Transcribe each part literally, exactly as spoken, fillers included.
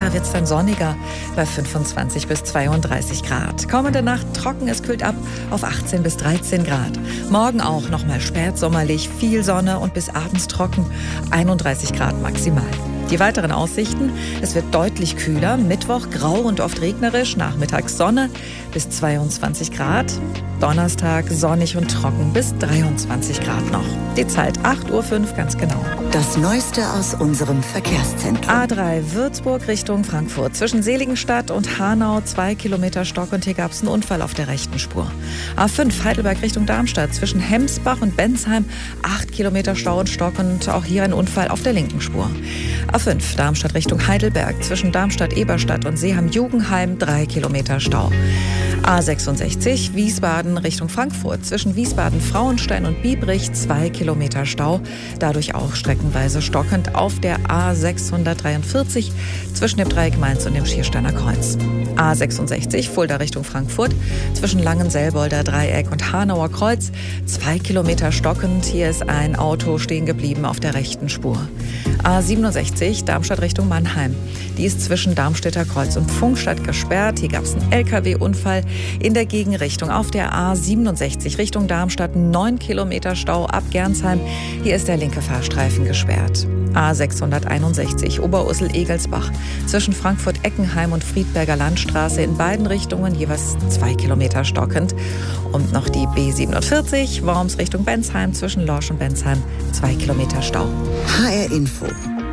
Da wird es dann sonniger bei fünfundzwanzig bis zweiunddreißig Grad. Kommende Nacht trocken, es kühlt ab auf achtzehn bis dreizehn Grad. Morgen auch nochmal spätsommerlich, viel Sonne und bis abends trocken, einunddreißig Grad maximal. Die weiteren Aussichten: Es wird deutlich kühler, Mittwoch grau und oft regnerisch, nachmittags Sonne bis zweiundzwanzig Grad. Donnerstag sonnig und trocken bis dreiundzwanzig Grad noch. Die Zeit acht Uhr fünf ganz genau. Das Neueste aus unserem Verkehrszentrum. A drei Würzburg Richtung Frankfurt. Zwischen Seligenstadt und Hanau zwei Kilometer Stock und hier gab es einen Unfall auf der rechten Spur. A fünf Heidelberg Richtung Darmstadt. Zwischen Hemsbach und Bensheim acht Kilometer Stau und Stock und auch hier ein Unfall auf der linken Spur. A fünf Darmstadt Richtung Heidelberg. Zwischen Darmstadt-Eberstadt und Seeham-Jugenheim drei Kilometer Stau. A sechsundsechzig Wiesbaden Richtung Frankfurt. Zwischen Wiesbaden-Frauenstein und Biebrich zwei Kilometer Stau. Dadurch auch streckenweise stockend auf der A sechshundertdreiundvierzig zwischen dem Dreieck Mainz und dem Schiersteiner Kreuz. A sechsundsechzig Fulda Richtung Frankfurt. Zwischen Langenselbolder Dreieck und Hanauer Kreuz zwei Kilometer stockend. Hier ist ein Auto stehen geblieben auf der rechten Spur. A siebenundsechzig Darmstadt Richtung Mannheim. Die ist zwischen Darmstädter Kreuz und Pfungstadt gesperrt. Hier gab es einen L K W-Unfall in der Gegenrichtung. Auf der A siebenundsechzig Richtung Darmstadt neun Kilometer Stau ab Gernsheim. Hier ist der linke Fahrstreifen gesperrt. A sechshunderteinundsechzig Oberursel-Egelsbach. Zwischen Frankfurt-Eckenheim und Friedberger Landstraße in beiden Richtungen jeweils zwei Kilometer stockend. Und noch die B siebenundvierzig Worms Richtung Bensheim. Zwischen Lorsch und Bensheim zwei Kilometer Stau. H R Info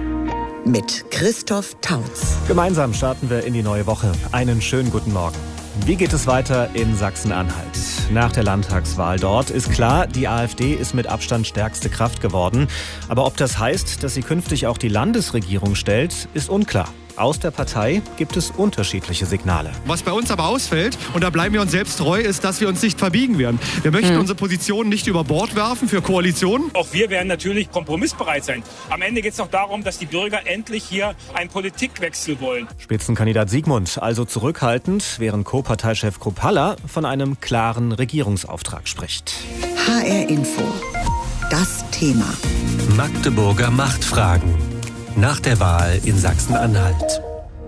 mit Christoph Tautz. Gemeinsam starten wir in die neue Woche. Einen schönen guten Morgen. Wie geht es weiter in Sachsen-Anhalt? Nach der Landtagswahl dort ist klar, die AfD ist mit Abstand stärkste Kraft geworden. Aber ob das heißt, dass sie künftig auch die Landesregierung stellt, ist unklar. Aus der Partei gibt es unterschiedliche Signale. Was bei uns aber ausfällt, und da bleiben wir uns selbst treu, ist, dass wir uns nicht verbiegen werden. Wir möchten hm. unsere Position nicht über Bord werfen für Koalitionen. Auch wir werden natürlich kompromissbereit sein. Am Ende geht es noch darum, dass die Bürger endlich hier einen Politikwechsel wollen. Spitzenkandidat Siegmund also zurückhaltend, während Co-Parteichef Kruppalla von einem klaren Regierungsauftrag spricht. H R Info. Das Thema. Magdeburger Machtfragen. Nach der Wahl in Sachsen-Anhalt.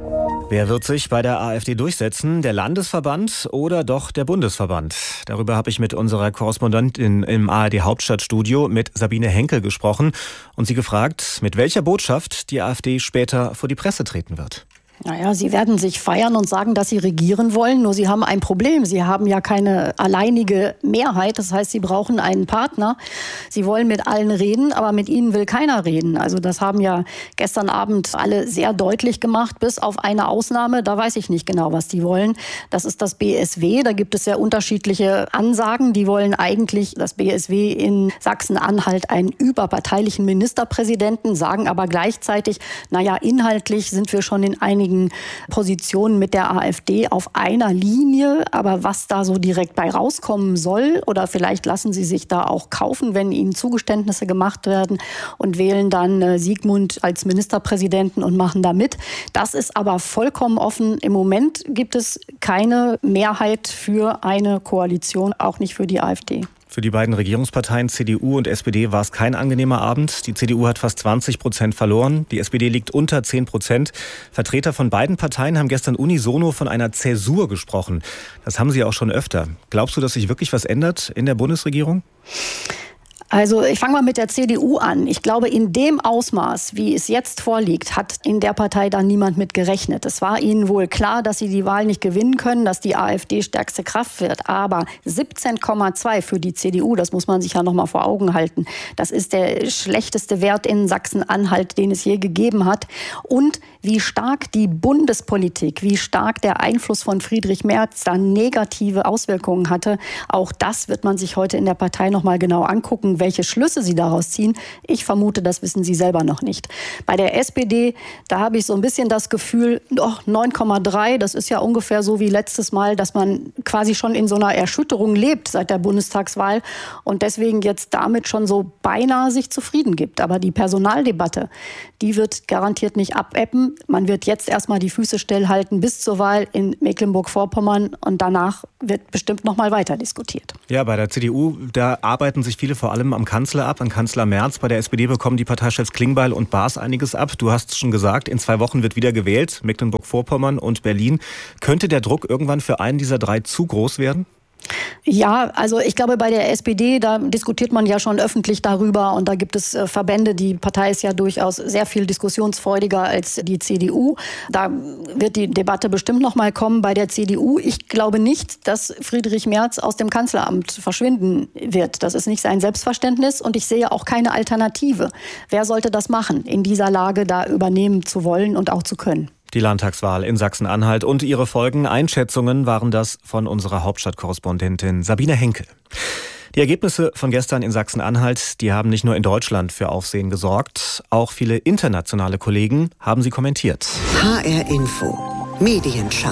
Wer wird sich bei der AfD durchsetzen? Der Landesverband oder doch der Bundesverband? Darüber habe ich mit unserer Korrespondentin im A R D-Hauptstadtstudio mit Sabine Henkel gesprochen und sie gefragt, mit welcher Botschaft die AfD später vor die Presse treten wird. Naja, sie werden sich feiern und sagen, dass sie regieren wollen, nur sie haben ein Problem. Sie haben ja keine alleinige Mehrheit, das heißt, sie brauchen einen Partner. Sie wollen mit allen reden, aber mit ihnen will keiner reden. Also das haben ja gestern Abend alle sehr deutlich gemacht, bis auf eine Ausnahme. Da weiß ich nicht genau, was die wollen. Das ist das B S W, da gibt es sehr unterschiedliche Ansagen. Die wollen eigentlich, das B S W in Sachsen-Anhalt, einen überparteilichen Ministerpräsidenten, sagen aber gleichzeitig, naja, inhaltlich sind wir schon in einigen Positionen mit der AfD auf einer Linie, aber was da so direkt bei rauskommen soll, oder vielleicht lassen sie sich da auch kaufen, wenn ihnen Zugeständnisse gemacht werden und wählen dann Siegmund als Ministerpräsidenten und machen da mit. Das ist aber vollkommen offen. Im Moment gibt es keine Mehrheit für eine Koalition, auch nicht für die AfD. Für die beiden Regierungsparteien C D U und S P D war es kein angenehmer Abend. Die C D U hat fast zwanzig Prozent verloren, die S P D liegt unter zehn Prozent. Vertreter von beiden Parteien haben gestern unisono von einer Zäsur gesprochen. Das haben sie auch schon öfter. Glaubst du, dass sich wirklich was ändert in der Bundesregierung? Also ich fange mal mit der C D U an. Ich glaube, in dem Ausmaß, wie es jetzt vorliegt, hat in der Partei da niemand mit gerechnet. Es war ihnen wohl klar, dass sie die Wahl nicht gewinnen können, dass die AfD stärkste Kraft wird. Aber siebzehn Komma zwei für die C D U, das muss man sich ja noch mal vor Augen halten. Das ist der schlechteste Wert in Sachsen-Anhalt, den es je gegeben hat. Und wie stark die Bundespolitik, wie stark der Einfluss von Friedrich Merz da negative Auswirkungen hatte, auch das wird man sich heute in der Partei noch mal genau angucken. Welche Schlüsse sie daraus ziehen, ich vermute, das wissen sie selber noch nicht. Bei der S P D, da habe ich so ein bisschen das Gefühl, oh, neun Komma drei, das ist ja ungefähr so wie letztes Mal, dass man quasi schon in so einer Erschütterung lebt seit der Bundestagswahl und deswegen jetzt damit schon so beinahe sich zufrieden gibt. Aber die Personaldebatte, die wird garantiert nicht abebben. Man wird jetzt erstmal die Füße stillhalten bis zur Wahl in Mecklenburg-Vorpommern und danach wird bestimmt noch mal weiter diskutiert. Ja, bei der C D U, da arbeiten sich viele vor allem allem am Kanzler ab, an Kanzler Merz. Bei der S P D bekommen die Parteichefs Klingbeil und Baas einiges ab. Du hast schon gesagt, in zwei Wochen wird wieder gewählt, Mecklenburg-Vorpommern und Berlin. Könnte der Druck irgendwann für einen dieser drei zu groß werden? Ja, also ich glaube, bei der S P D, da diskutiert man ja schon öffentlich darüber und da gibt es äh, Verbände. Die Partei ist ja durchaus sehr viel diskussionsfreudiger als die C D U. Da wird die Debatte bestimmt noch mal kommen bei der C D U. Ich glaube nicht, dass Friedrich Merz aus dem Kanzleramt verschwinden wird. Das ist nicht sein Selbstverständnis und ich sehe auch keine Alternative. Wer sollte das machen, in dieser Lage da übernehmen zu wollen und auch zu können? Die Landtagswahl in Sachsen-Anhalt und ihre Folgen, Einschätzungen waren das von unserer Hauptstadtkorrespondentin Sabine Henkel. Die Ergebnisse von gestern in Sachsen-Anhalt, die haben nicht nur in Deutschland für Aufsehen gesorgt, auch viele internationale Kollegen haben sie kommentiert. H R Info, Medienschau.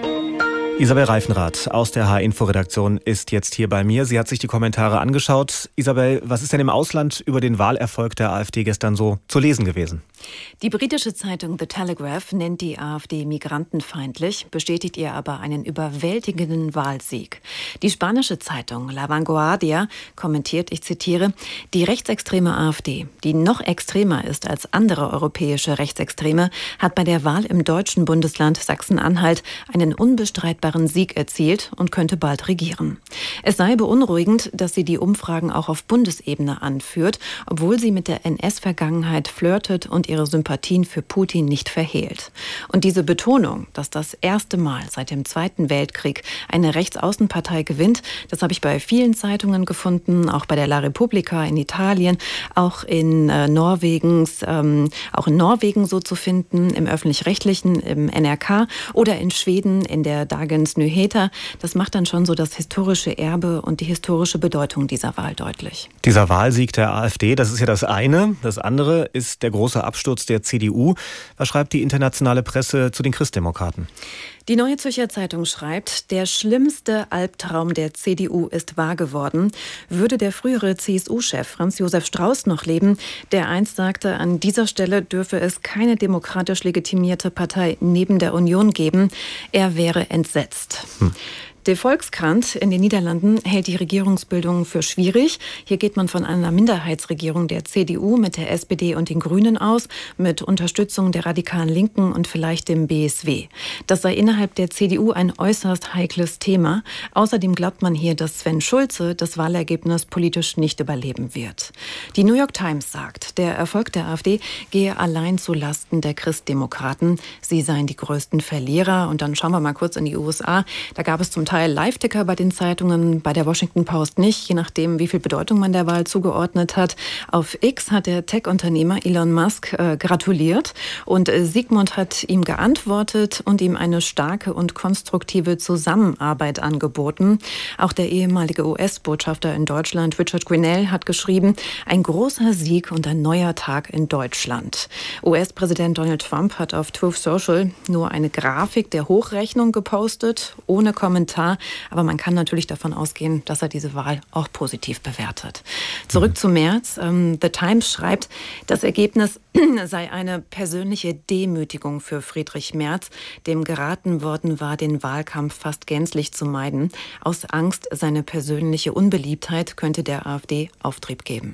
Isabel Reifenrath aus der H Info-Redaktion ist jetzt hier bei mir. Sie hat sich die Kommentare angeschaut. Isabel, was ist denn im Ausland über den Wahlerfolg der AfD gestern so zu lesen gewesen? Die britische Zeitung The Telegraph nennt die AfD migrantenfeindlich, bestätigt ihr aber einen überwältigenden Wahlsieg. Die spanische Zeitung La Vanguardia kommentiert, ich zitiere, die rechtsextreme AfD, die noch extremer ist als andere europäische Rechtsextreme, hat bei der Wahl im deutschen Bundesland Sachsen-Anhalt einen unbestreitbaren Sieg erzielt und könnte bald regieren. Es sei beunruhigend, dass sie die Umfragen auch auf Bundesebene anführt, obwohl sie mit der N S-Vergangenheit flirtet und ihre Sympathien für Putin nicht verhehlt. Und diese Betonung, dass das erste Mal seit dem Zweiten Weltkrieg eine Rechtsaußenpartei gewinnt, das habe ich bei vielen Zeitungen gefunden, auch bei der La Repubblica in Italien, auch in äh, Norwegens, ähm, auch in Norwegen so zu finden, im Öffentlich-Rechtlichen, im N R K oder in Schweden in der Dagens Nyheter. Das macht dann schon so das historische Erbe und die historische Bedeutung dieser Wahl deutlich. Dieser Wahlsieg der AfD, das ist ja das eine. Das andere ist der große Absturz der C D U. Was schreibt die internationale Presse zu den Christdemokraten? Die Neue Zürcher Zeitung schreibt, der schlimmste Albtraum der C D U ist wahr geworden. Würde der frühere C S U-Chef Franz Josef Strauß noch leben, der einst sagte, an dieser Stelle dürfe es keine demokratisch legitimierte Partei neben der Union geben, er wäre entsetzt. Hm. Der Volkskrant in den Niederlanden hält die Regierungsbildung für schwierig. Hier geht man von einer Minderheitsregierung der C D U mit der S P D und den Grünen aus, mit Unterstützung der radikalen Linken und vielleicht dem B S W. Das sei innerhalb der C D U ein äußerst heikles Thema. Außerdem glaubt man hier, dass Sven Schulze das Wahlergebnis politisch nicht überleben wird. Die New York Times sagt, der Erfolg der AfD gehe allein zu Lasten der Christdemokraten. Sie seien die größten Verlierer. Und dann schauen wir mal kurz in die U S A. Da gab es zum Teil Live-Ticker bei den Zeitungen, bei der Washington Post nicht, je nachdem, wie viel Bedeutung man der Wahl zugeordnet hat. Auf X hat der Tech-Unternehmer Elon Musk äh, gratuliert und äh, Sigmund hat ihm geantwortet und ihm eine starke und konstruktive Zusammenarbeit angeboten. Auch der ehemalige U S-Botschafter in Deutschland, Richard Grenell, hat geschrieben, ein großer Sieg und ein neuer Tag in Deutschland. U S-Präsident Donald Trump hat auf Truth Social nur eine Grafik der Hochrechnung gepostet, ohne Kommentar. Aber man kann natürlich davon ausgehen, dass er diese Wahl auch positiv bewertet. Zurück mhm. zu Merz. Ähm, The Times schreibt, das Ergebnis sei eine persönliche Demütigung für Friedrich Merz, dem geraten worden war, den Wahlkampf fast gänzlich zu meiden. Aus Angst, seine persönliche Unbeliebtheit könnte der AfD Auftrieb geben.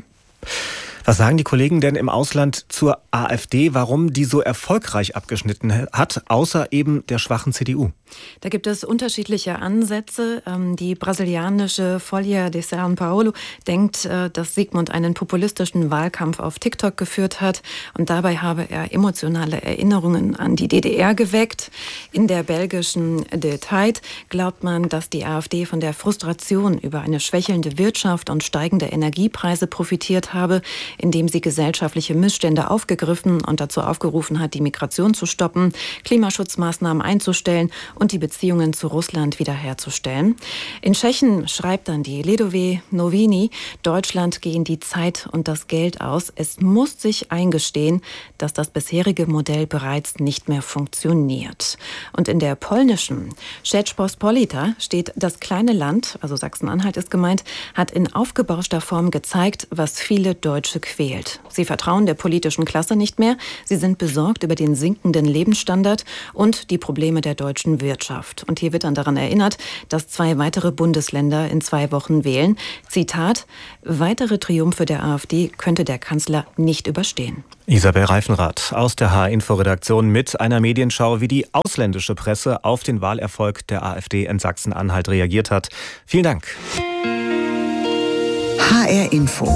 Was sagen die Kollegen denn im Ausland zur AfD, warum die so erfolgreich abgeschnitten hat, außer eben der schwachen C D U? Da gibt es unterschiedliche Ansätze. Die brasilianische Folha de São Paulo denkt, dass Sigmund einen populistischen Wahlkampf auf TikTok geführt hat und dabei habe er emotionale Erinnerungen an die D D R geweckt. In der belgischen De Tijd glaubt man, dass die AfD von der Frustration über eine schwächelnde Wirtschaft und steigende Energiepreise profitiert habe, indem sie gesellschaftliche Missstände aufgegriffen und dazu aufgerufen hat, die Migration zu stoppen, Klimaschutzmaßnahmen einzustellen und die Beziehungen zu Russland wiederherzustellen. In Tschechien schreibt dann die Ledové Noviny, Deutschland gehen die Zeit und das Geld aus. Es muss sich eingestehen, dass das bisherige Modell bereits nicht mehr funktioniert. Und in der polnischen Rzeczpospolita steht, das kleine Land, also Sachsen-Anhalt ist gemeint, hat in aufgebauschter Form gezeigt, was viele Deutsche quält. Sie vertrauen der politischen Klasse nicht mehr. Sie sind besorgt über den sinkenden Lebensstandard und die Probleme der deutschen Wirtschaft. Und hier wird dann daran erinnert, dass zwei weitere Bundesländer in zwei Wochen wählen. Zitat: Weitere Triumphe der AfD könnte der Kanzler nicht überstehen. Isabel Reifenrath aus der H R-Info-Redaktion mit einer Medienschau, wie die ausländische Presse auf den Wahlerfolg der AfD in Sachsen-Anhalt reagiert hat. Vielen Dank. H R-Info.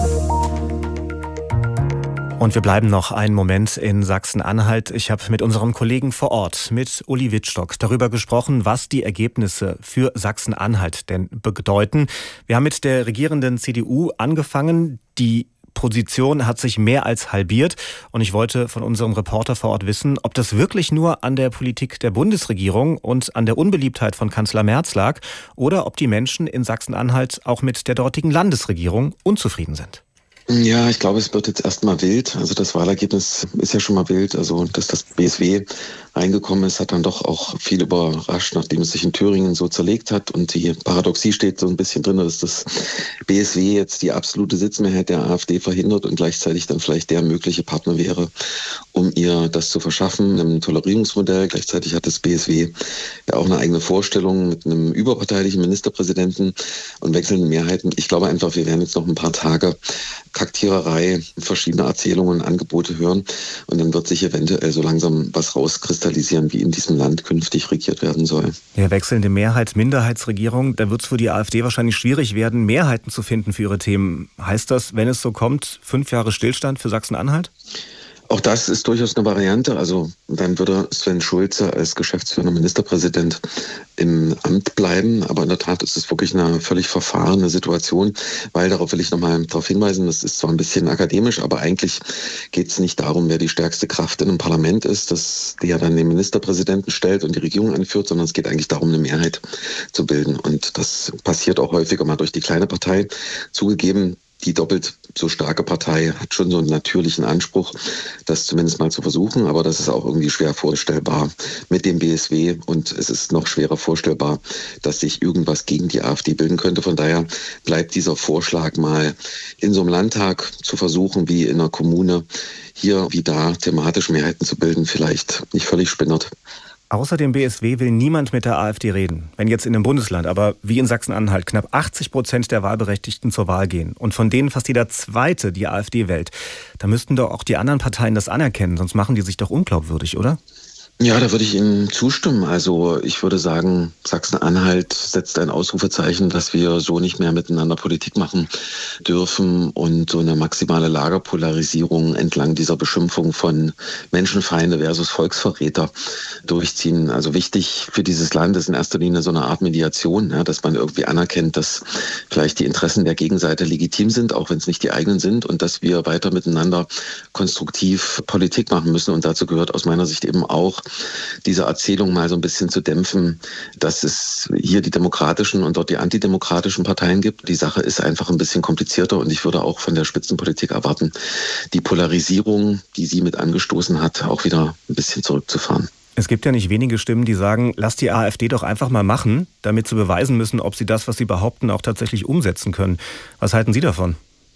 Und wir bleiben noch einen Moment in Sachsen-Anhalt. Ich habe mit unserem Kollegen vor Ort, mit Uli Wittstock, darüber gesprochen, was die Ergebnisse für Sachsen-Anhalt denn bedeuten. Wir haben mit der regierenden C D U angefangen. Die Position hat sich mehr als halbiert. Und ich wollte von unserem Reporter vor Ort wissen, ob das wirklich nur an der Politik der Bundesregierung und an der Unbeliebtheit von Kanzler Merz lag oder ob die Menschen in Sachsen-Anhalt auch mit der dortigen Landesregierung unzufrieden sind. Ja, ich glaube, es wird jetzt erstmal wild. Also das Wahlergebnis ist ja schon mal wild. Also dass das B S W reingekommen ist, hat dann doch auch viel überrascht, nachdem es sich in Thüringen so zerlegt hat. Und die Paradoxie steht so ein bisschen drin, dass das B S W jetzt die absolute Sitzmehrheit der AfD verhindert und gleichzeitig dann vielleicht der mögliche Partner wäre, um ihr das zu verschaffen, einem Tolerierungsmodell. Gleichzeitig hat das B S W ja auch eine eigene Vorstellung mit einem überparteilichen Ministerpräsidenten und wechselnden Mehrheiten. Ich glaube einfach, wir werden jetzt noch ein paar Tage Kaktiererei, verschiedene Erzählungen und Angebote hören und dann wird sich eventuell so langsam was rauskristallisieren, wie in diesem Land künftig regiert werden soll. Ja, wechselnde Mehrheit, Minderheitsregierung, da wird es für die AfD wahrscheinlich schwierig werden, Mehrheiten zu finden für ihre Themen. Heißt das, wenn es so kommt, fünf Jahre Stillstand für Sachsen-Anhalt? Auch das ist durchaus eine Variante. Also dann würde Sven Schulze als geschäftsführender Ministerpräsident im Amt bleiben. Aber in der Tat ist es wirklich eine völlig verfahrene Situation, weil, darauf will ich nochmal darauf hinweisen, das ist zwar ein bisschen akademisch, aber eigentlich geht es nicht darum, wer die stärkste Kraft in einem Parlament ist, dass der dann den Ministerpräsidenten stellt und die Regierung anführt, sondern es geht eigentlich darum, eine Mehrheit zu bilden. Und das passiert auch häufiger mal durch die kleine Partei. Zugegeben, die doppelt so starke Partei hat schon so einen natürlichen Anspruch, das zumindest mal zu versuchen. Aber das ist auch irgendwie schwer vorstellbar mit dem B S W. Und es ist noch schwerer vorstellbar, dass sich irgendwas gegen die AfD bilden könnte. Von daher bleibt dieser Vorschlag mal in so einem Landtag zu versuchen, wie in einer Kommune, hier wie da thematisch Mehrheiten zu bilden, vielleicht nicht völlig spinnert. Außer dem B S W will niemand mit der AfD reden. Wenn jetzt in einem Bundesland, aber wie in Sachsen-Anhalt, knapp achtzig Prozent der Wahlberechtigten zur Wahl gehen und von denen fast jeder Zweite die AfD wählt, da müssten doch auch die anderen Parteien das anerkennen, sonst machen die sich doch unglaubwürdig, oder? Ja, da würde ich Ihnen zustimmen. Also ich würde sagen, Sachsen-Anhalt setzt ein Ausrufezeichen, dass wir so nicht mehr miteinander Politik machen dürfen und so eine maximale Lagerpolarisierung entlang dieser Beschimpfung von Menschenfeinde versus Volksverräter durchziehen. Also wichtig für dieses Land ist in erster Linie so eine Art Mediation, ja, dass man irgendwie anerkennt, dass vielleicht die Interessen der Gegenseite legitim sind, auch wenn es nicht die eigenen sind, und dass wir weiter miteinander konstruktiv Politik machen müssen. Und dazu gehört aus meiner Sicht eben auch, diese Erzählung mal so ein bisschen zu dämpfen, dass es hier die demokratischen und dort die antidemokratischen Parteien gibt. Die Sache ist einfach ein bisschen komplizierter und ich würde auch von der Spitzenpolitik erwarten, die Polarisierung, die sie mit angestoßen hat, auch wieder ein bisschen zurückzufahren. Es gibt ja nicht wenige Stimmen, die sagen, lass die AfD doch einfach mal machen, damit sie beweisen müssen, ob sie das, was sie behaupten, auch tatsächlich umsetzen können. Was halten Sie davon?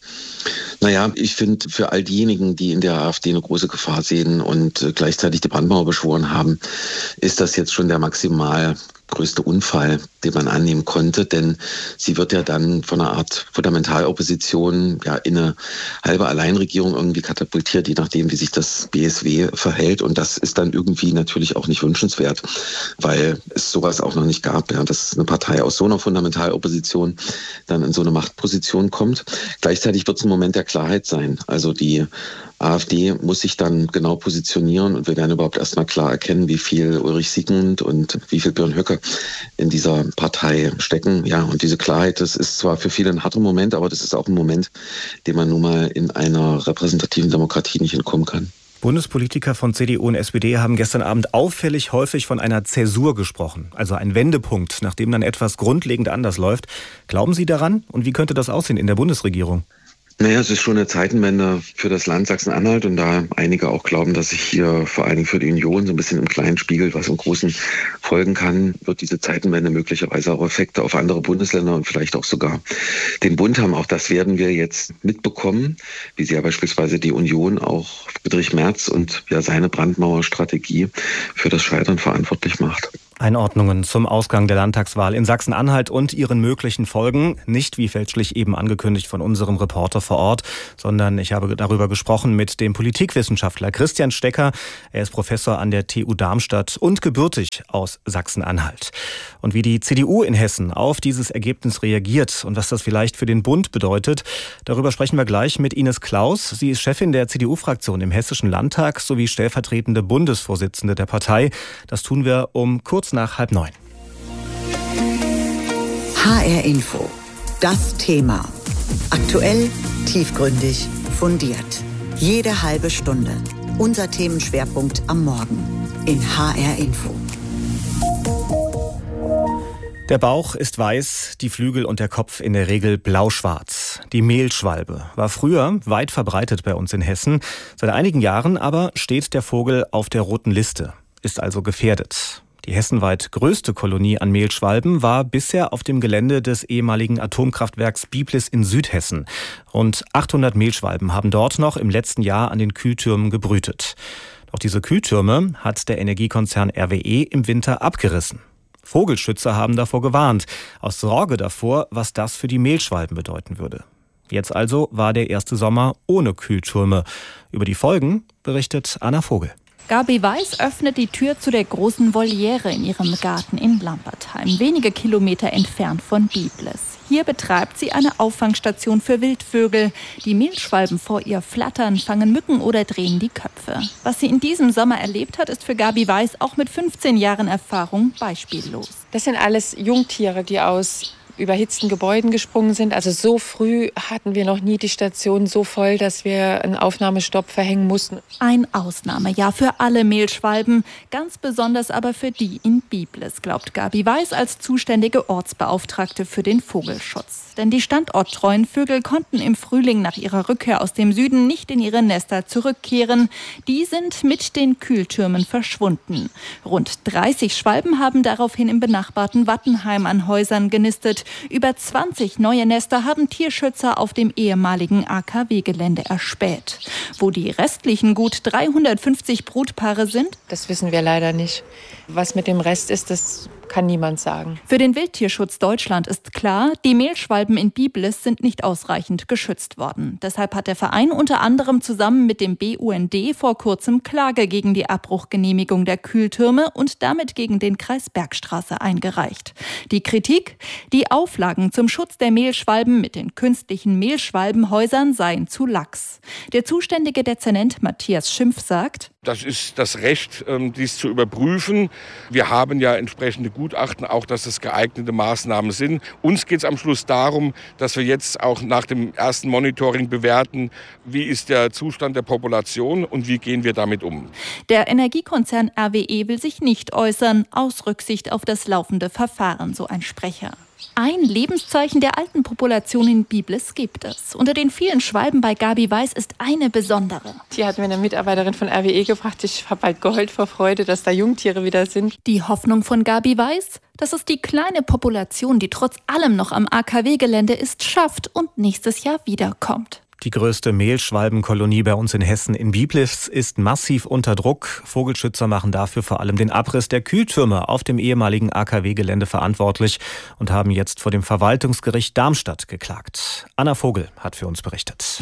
Naja, ich finde, für all diejenigen, die in der AfD eine große Gefahr sehen und gleichzeitig die Brandmauer beschworen haben, ist das jetzt schon der maximal größte Unfall, den man annehmen konnte, denn sie wird ja dann von einer Art Fundamentalopposition ja in eine halbe Alleinregierung irgendwie katapultiert, je nachdem, wie sich das B S W verhält, und das ist dann irgendwie natürlich auch nicht wünschenswert, weil es sowas auch noch nicht gab, ja, dass eine Partei aus so einer Fundamentalopposition dann in so eine Machtposition kommt. Gleichzeitig wird es ein Moment der Klarheit sein, also die AfD muss sich dann genau positionieren und wir werden überhaupt erstmal klar erkennen, wie viel Ulrich Siegmund und wie viel Björn Höcke in dieser Partei stecken. Ja, und diese Klarheit, das ist zwar für viele ein harter Moment, aber das ist auch ein Moment, den man nun mal in einer repräsentativen Demokratie nicht entkommen kann. Bundespolitiker von C D U und S P D haben gestern Abend auffällig häufig von einer Zäsur gesprochen, also ein Wendepunkt, nachdem dann etwas grundlegend anders läuft. Glauben Sie daran? Und wie könnte das aussehen in der Bundesregierung? Naja, es ist schon eine Zeitenwende für das Land Sachsen-Anhalt und da einige auch glauben, dass sich hier vor allen Dingen für die Union so ein bisschen im Kleinen spiegelt, was im Großen folgen kann, wird diese Zeitenwende möglicherweise auch Effekte auf andere Bundesländer und vielleicht auch sogar den Bund haben. Auch das werden wir jetzt mitbekommen, wie sie ja beispielsweise die Union auch Friedrich Merz und ja seine Brandmauerstrategie für das Scheitern verantwortlich macht. Einordnungen zum Ausgang der Landtagswahl in Sachsen-Anhalt und ihren möglichen Folgen. Nicht wie fälschlich eben angekündigt von unserem Reporter vor Ort, sondern ich habe darüber gesprochen mit dem Politikwissenschaftler Christian Stecker. Er ist Professor an der T U Darmstadt und gebürtig aus Sachsen-Anhalt. Und wie die C D U in Hessen auf dieses Ergebnis reagiert und was das vielleicht für den Bund bedeutet, darüber sprechen wir gleich mit Ines Klaus. Sie ist Chefin der C D U-Fraktion im Hessischen Landtag sowie stellvertretende Bundesvorsitzende der Partei. Das tun wir um kurz nach halb neun. H R Info. Das Thema. Aktuell, tiefgründig, fundiert. Jede halbe Stunde. Unser Themenschwerpunkt am Morgen in H R Info. Der Bauch ist weiß, die Flügel und der Kopf in der Regel blau-schwarz. Die Mehlschwalbe war früher weit verbreitet bei uns in Hessen. Seit einigen Jahren aber steht der Vogel auf der roten Liste, ist also gefährdet. Die hessenweit größte Kolonie an Mehlschwalben war bisher auf dem Gelände des ehemaligen Atomkraftwerks Biblis in Südhessen. Rund achthundert Mehlschwalben haben dort noch im letzten Jahr an den Kühltürmen gebrütet. Doch diese Kühltürme hat der Energiekonzern R W E im Winter abgerissen. Vogelschützer haben davor gewarnt, aus Sorge davor, was das für die Mehlschwalben bedeuten würde. Jetzt also war der erste Sommer ohne Kühltürme. Über die Folgen berichtet Anna Vogel. Gabi Weiß öffnet die Tür zu der großen Voliere in ihrem Garten in Lampertheim, wenige Kilometer entfernt von Biblis. Hier betreibt sie eine Auffangstation für Wildvögel. Die Mehlschwalben vor ihr flattern, fangen Mücken oder drehen die Köpfe. Was sie in diesem Sommer erlebt hat, ist für Gabi Weiß auch mit fünfzehn Jahren Erfahrung beispiellos. Das sind alles Jungtiere, die aus überhitzten Gebäuden gesprungen sind. Also so früh hatten wir noch nie die Station so voll, dass wir einen Aufnahmestopp verhängen mussten. Ein Ausnahmejahr für alle Mehlschwalben, ganz besonders aber für die in Biblis, glaubt Gabi Weiß als zuständige Ortsbeauftragte für den Vogelschutz. Denn die standorttreuen Vögel konnten im Frühling nach ihrer Rückkehr aus dem Süden nicht in ihre Nester zurückkehren. Die sind mit den Kühltürmen verschwunden. Rund dreißig Schwalben haben daraufhin im benachbarten Wattenheim an Häusern genistet. Über zwanzig neue Nester haben Tierschützer auf dem ehemaligen A K W-Gelände erspäht. Wo die restlichen gut dreihundertfünfzig Brutpaare sind? Das wissen wir leider nicht. Was mit dem Rest ist, das kann niemand sagen. Für den Wildtierschutz Deutschland ist klar, die Mehlschwalben in Biblis sind nicht ausreichend geschützt worden. Deshalb hat der Verein unter anderem zusammen mit dem B U N D vor kurzem Klage gegen die Abbruchgenehmigung der Kühltürme und damit gegen den Kreis Bergstraße eingereicht. Die Kritik? Die Auflagen zum Schutz der Mehlschwalben mit den künstlichen Mehlschwalbenhäusern seien zu lax. Der zuständige Dezernent Matthias Schimpf sagt: Das ist das Recht, dies zu überprüfen. Wir haben ja entsprechende Gutachten, auch dass es geeignete Maßnahmen sind. Uns geht es am Schluss darum, dass wir jetzt auch nach dem ersten Monitoring bewerten, wie ist der Zustand der Population und wie gehen wir damit um. Der Energiekonzern R W E will sich nicht äußern, aus Rücksicht auf das laufende Verfahren, so ein Sprecher. Ein Lebenszeichen der alten Population in Biblis gibt es. Unter den vielen Schwalben bei Gabi Weiß ist eine besondere. Die hat mir eine Mitarbeiterin von R W E gebracht. Ich habe bald geheult vor Freude, dass da Jungtiere wieder sind. Die Hoffnung von Gabi Weiß, dass es die kleine Population, die trotz allem noch am A K W-Gelände ist, schafft und nächstes Jahr wiederkommt. Die größte Mehlschwalbenkolonie bei uns in Hessen in Biblis ist massiv unter Druck. Vogelschützer machen dafür vor allem den Abriss der Kühltürme auf dem ehemaligen A K W-Gelände verantwortlich und haben jetzt vor dem Verwaltungsgericht Darmstadt geklagt. Anna Vogel hat für uns berichtet.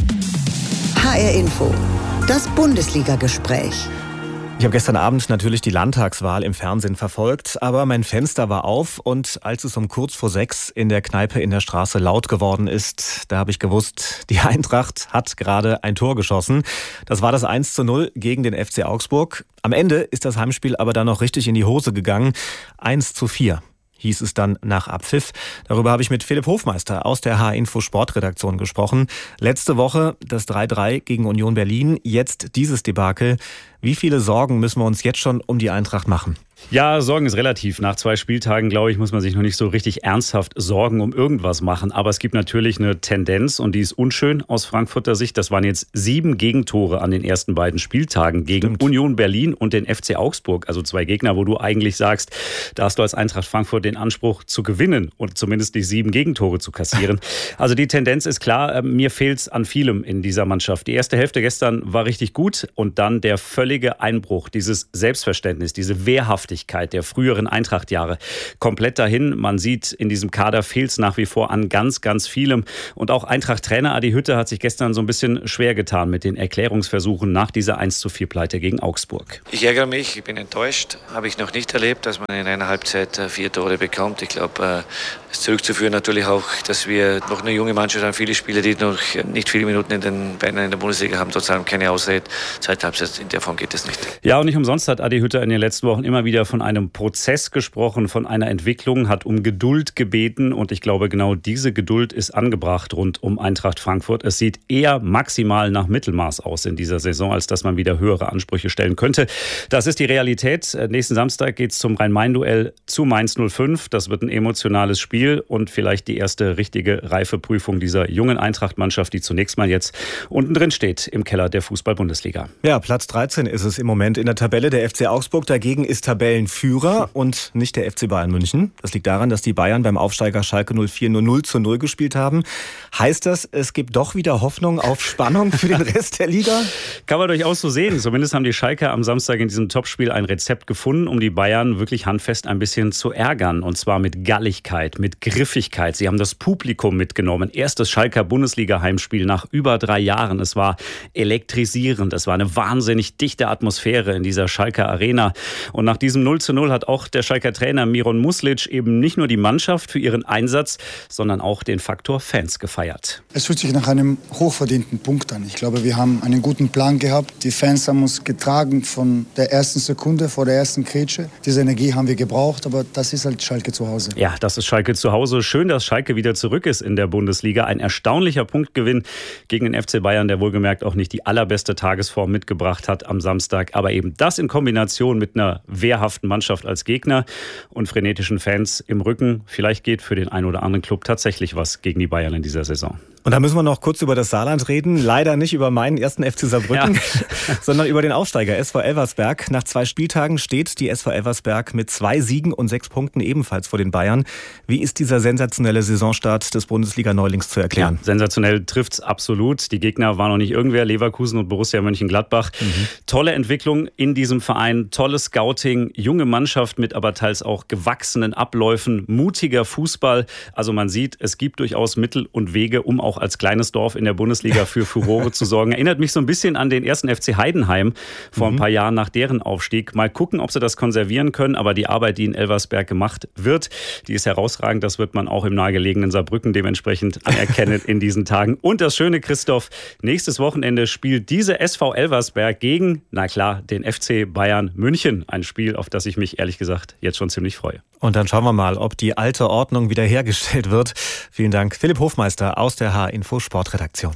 H R Info. Das Bundesliga-Gespräch. Ich habe gestern Abend natürlich die Landtagswahl im Fernsehen verfolgt, aber mein Fenster war auf und als es um kurz vor sechs in der Kneipe in der Straße laut geworden ist, da habe ich gewusst, die Eintracht hat gerade ein Tor geschossen. Das war das eins zu null gegen den F C Augsburg. Am Ende ist das Heimspiel aber dann noch richtig in die Hose gegangen. eins zu vier. Hieß es dann nach Abpfiff. Darüber habe ich mit Philipp Hofmeister aus der H R-Info Sportredaktion gesprochen. Letzte Woche das drei drei gegen Union Berlin, jetzt dieses Debakel. Wie viele Sorgen müssen wir uns jetzt schon um die Eintracht machen? Ja, Sorgen ist relativ. Nach zwei Spieltagen, glaube ich, muss man sich noch nicht so richtig ernsthaft Sorgen um irgendwas machen. Aber es gibt natürlich eine Tendenz und die ist unschön aus Frankfurter Sicht. Das waren jetzt sieben Gegentore an den ersten beiden Spieltagen gegen Stimmt. Union Berlin und den F C Augsburg. Also zwei Gegner, wo du eigentlich sagst, da hast du als Eintracht Frankfurt den Anspruch zu gewinnen und zumindest die sieben Gegentore zu kassieren. Also die Tendenz ist klar, mir fehlt es an vielem in dieser Mannschaft. Die erste Hälfte gestern war richtig gut und dann der völlige Einbruch, dieses Selbstverständnis, diese Wehrhaftigkeit der früheren Eintracht-Jahre komplett dahin. Man sieht, in diesem Kader fehlt es nach wie vor an ganz, ganz vielem. Und auch Eintracht-Trainer Adi Hütter hat sich gestern so ein bisschen schwer getan mit den Erklärungsversuchen nach dieser eins zu vier Pleite gegen Augsburg. Ich ärgere mich, ich bin enttäuscht. Habe ich noch nicht erlebt, dass man in einer Halbzeit vier Tore bekommt. Ich glaube, es ist zurückzuführen natürlich auch, dass wir noch eine junge Mannschaft haben. Viele Spieler, die noch nicht viele Minuten in den Beinen in der Bundesliga haben, trotzdem keine Ausrede. Zweite Halbzeit, in der Form geht es nicht. Ja, und nicht umsonst hat Adi Hütter in den letzten Wochen immer wieder von einem Prozess gesprochen, von einer Entwicklung, hat um Geduld gebeten und ich glaube, genau diese Geduld ist angebracht rund um Eintracht Frankfurt. Es sieht eher maximal nach Mittelmaß aus in dieser Saison, als dass man wieder höhere Ansprüche stellen könnte. Das ist die Realität. Nächsten Samstag geht es zum Rhein-Main-Duell zu Mainz null fünf. Das wird ein emotionales Spiel und vielleicht die erste richtige Reifeprüfung dieser jungen Eintracht-Mannschaft, die zunächst mal jetzt unten drin steht im Keller der Fußball-Bundesliga. Ja, Platz dreizehn ist es im Moment in der Tabelle. Der F C Augsburg dagegen ist Tabellenführer und nicht der F C Bayern München. Das liegt daran, dass die Bayern beim Aufsteiger Schalke null vier nur null zu null gespielt haben. Heißt das, es gibt doch wieder Hoffnung auf Spannung für den Rest der Liga? Kann man durchaus so sehen. Zumindest haben die Schalker am Samstag in diesem Topspiel ein Rezept gefunden, um die Bayern wirklich handfest ein bisschen zu ärgern. Und zwar mit Galligkeit, mit Griffigkeit. Sie haben das Publikum mitgenommen. Erstes Schalker Bundesliga-Heimspiel nach über drei Jahren. Es war elektrisierend. Es war eine wahnsinnig dichte Atmosphäre in dieser Schalker Arena. Und nach diesem null zu null hat auch der Schalker Trainer Miron Muslic eben nicht nur die Mannschaft für ihren Einsatz, sondern auch den Faktor Fans gefeiert. Es fühlt sich nach einem hochverdienten Punkt an. Ich glaube, wir haben einen guten Plan gehabt. Die Fans haben uns getragen von der ersten Sekunde, vor der ersten Grätsche. Diese Energie haben wir gebraucht, aber das ist halt Schalke zu Hause. Ja, das ist Schalke zu Hause. Schön, dass Schalke wieder zurück ist in der Bundesliga. Ein erstaunlicher Punktgewinn gegen den F C Bayern, der wohlgemerkt auch nicht die allerbeste Tagesform mitgebracht hat am Samstag. Aber eben das in Kombination mit einer wehrhaften Mannschaft als Gegner und frenetischen Fans im Rücken. Vielleicht geht für den einen oder anderen Club tatsächlich was gegen die Bayern in dieser Saison. Und da müssen wir noch kurz über das Saarland reden. Leider nicht über meinen ersten F C Saarbrücken, ja. sondern über den Aufsteiger S V Elversberg. Nach zwei Spieltagen steht die S V Elversberg mit zwei Siegen und sechs Punkten ebenfalls vor den Bayern. Wie ist dieser sensationelle Saisonstart des Bundesliga-Neulings zu erklären? Ja, sensationell trifft's absolut. Die Gegner waren noch nicht irgendwer, Leverkusen und Borussia Mönchengladbach. Mhm. Tolle Entwicklung in diesem Verein, tolles Scouting, junge Mannschaft mit aber teils auch gewachsenen Abläufen, mutiger Fußball. Also man sieht, es gibt durchaus Mittel und Wege, um auch als kleines Dorf in der Bundesliga für Furore zu sorgen. Erinnert mich so ein bisschen an den ersten F C Heidenheim vor mhm. ein paar Jahren nach deren Aufstieg. Mal gucken, ob sie das konservieren können. Aber die Arbeit, die in Elversberg gemacht wird, die ist herausragend. Das wird man auch im nahegelegenen Saarbrücken dementsprechend anerkennen in diesen Tagen. Und das Schöne, Christoph, nächstes Wochenende spielt diese S V Elversberg gegen, na klar, den F C Bayern München. Ein Spiel, auf das ich mich ehrlich gesagt jetzt schon ziemlich freue. Und dann schauen wir mal, ob die alte Ordnung wiederhergestellt wird. Vielen Dank, Philipp Hofmeister aus der H R Info Sportredaktion.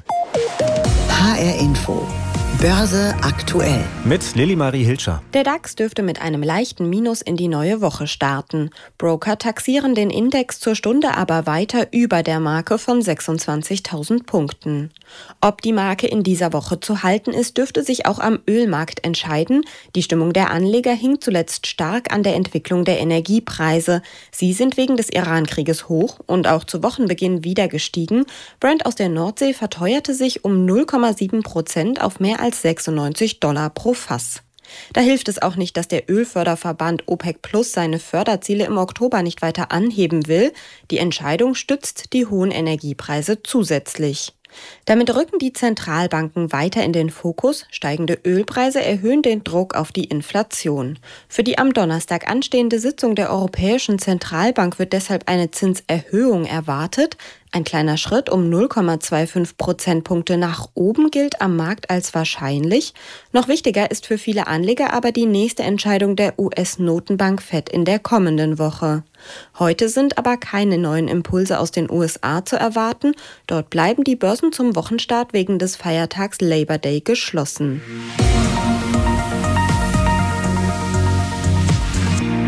H R Info. Börse aktuell. Mit Lilly-Marie Hilscher. Der DAX dürfte mit einem leichten Minus in die neue Woche starten. Broker taxieren den Index zur Stunde aber weiter über der Marke von sechsundzwanzigtausend Punkten. Ob die Marke in dieser Woche zu halten ist, dürfte sich auch am Ölmarkt entscheiden. Die Stimmung der Anleger hing zuletzt stark an der Entwicklung der Energiepreise. Sie sind wegen des Iran-Krieges hoch und auch zu Wochenbeginn wieder gestiegen. Brent aus der Nordsee verteuerte sich um null Komma sieben Prozent auf mehr als sechsundneunzig Dollar pro Fass. Da hilft es auch nicht, dass der Ölförderverband OPEC Plus seine Förderziele im Oktober nicht weiter anheben will. Die Entscheidung stützt die hohen Energiepreise zusätzlich. Damit rücken die Zentralbanken weiter in den Fokus. Steigende Ölpreise erhöhen den Druck auf die Inflation. Für die am Donnerstag anstehende Sitzung der Europäischen Zentralbank wird deshalb eine Zinserhöhung erwartet. Ein kleiner Schritt um null Komma fünfundzwanzig Prozentpunkte nach oben gilt am Markt als wahrscheinlich. Noch wichtiger ist für viele Anleger aber die nächste Entscheidung der U S-Notenbank Fed in der kommenden Woche. Heute sind aber keine neuen Impulse aus den U S A zu erwarten. Dort bleiben die Börsen zum Wochenstart wegen des Feiertags Labor Day geschlossen.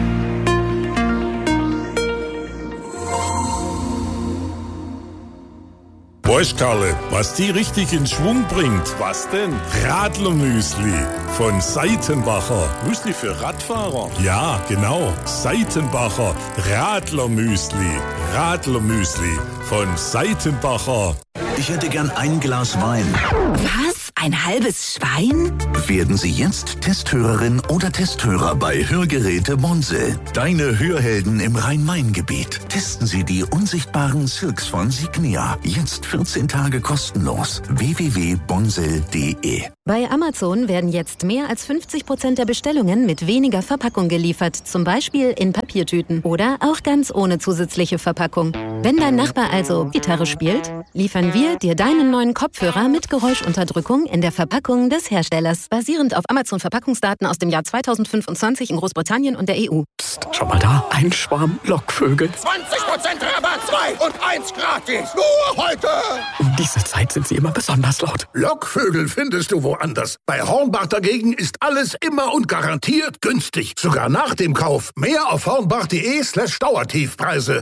Weißt Karle, was die richtig in Schwung bringt? Was denn? Radlermüsli von Seitenbacher. Müsli für Radfahrer? Ja, genau. Seitenbacher Radlermüsli. Radlermüsli von Seitenbacher. Ich hätte gern ein Glas Wein. Was? Ein halbes Schwein? Werden Sie jetzt Testhörerin oder Testhörer bei Hörgeräte Bonsel. Deine Hörhelden im Rhein-Main-Gebiet. Testen Sie die unsichtbaren Silks von Signia. Jetzt vierzehn Tage kostenlos. w w w punkt bonsel punkt de. Bei Amazon werden jetzt mehr als fünfzig Prozent der Bestellungen mit weniger Verpackung geliefert. Zum Beispiel in Papiertüten oder auch ganz ohne zusätzliche Verpackung. Wenn dein Nachbar also Gitarre spielt, liefern wir dir deinen neuen Kopfhörer mit Geräuschunterdrückung in der Verpackung des Herstellers. Basierend auf Amazon-Verpackungsdaten aus dem Jahr zweitausendfünfundzwanzig in Großbritannien und der E U. Psst, schau mal da, ein Schwarm Lockvögel. zwanzig Prozent Rabatt, zwei und eins gratis. Nur heute. Um diese Zeit sind sie immer besonders laut. Lockvögel findest du woanders. Bei Hornbach dagegen ist alles immer und garantiert günstig. Sogar nach dem Kauf. Mehr auf hornbach.de slash Dauertiefpreise.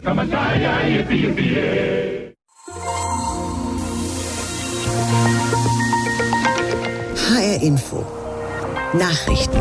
H R Info. Nachrichten.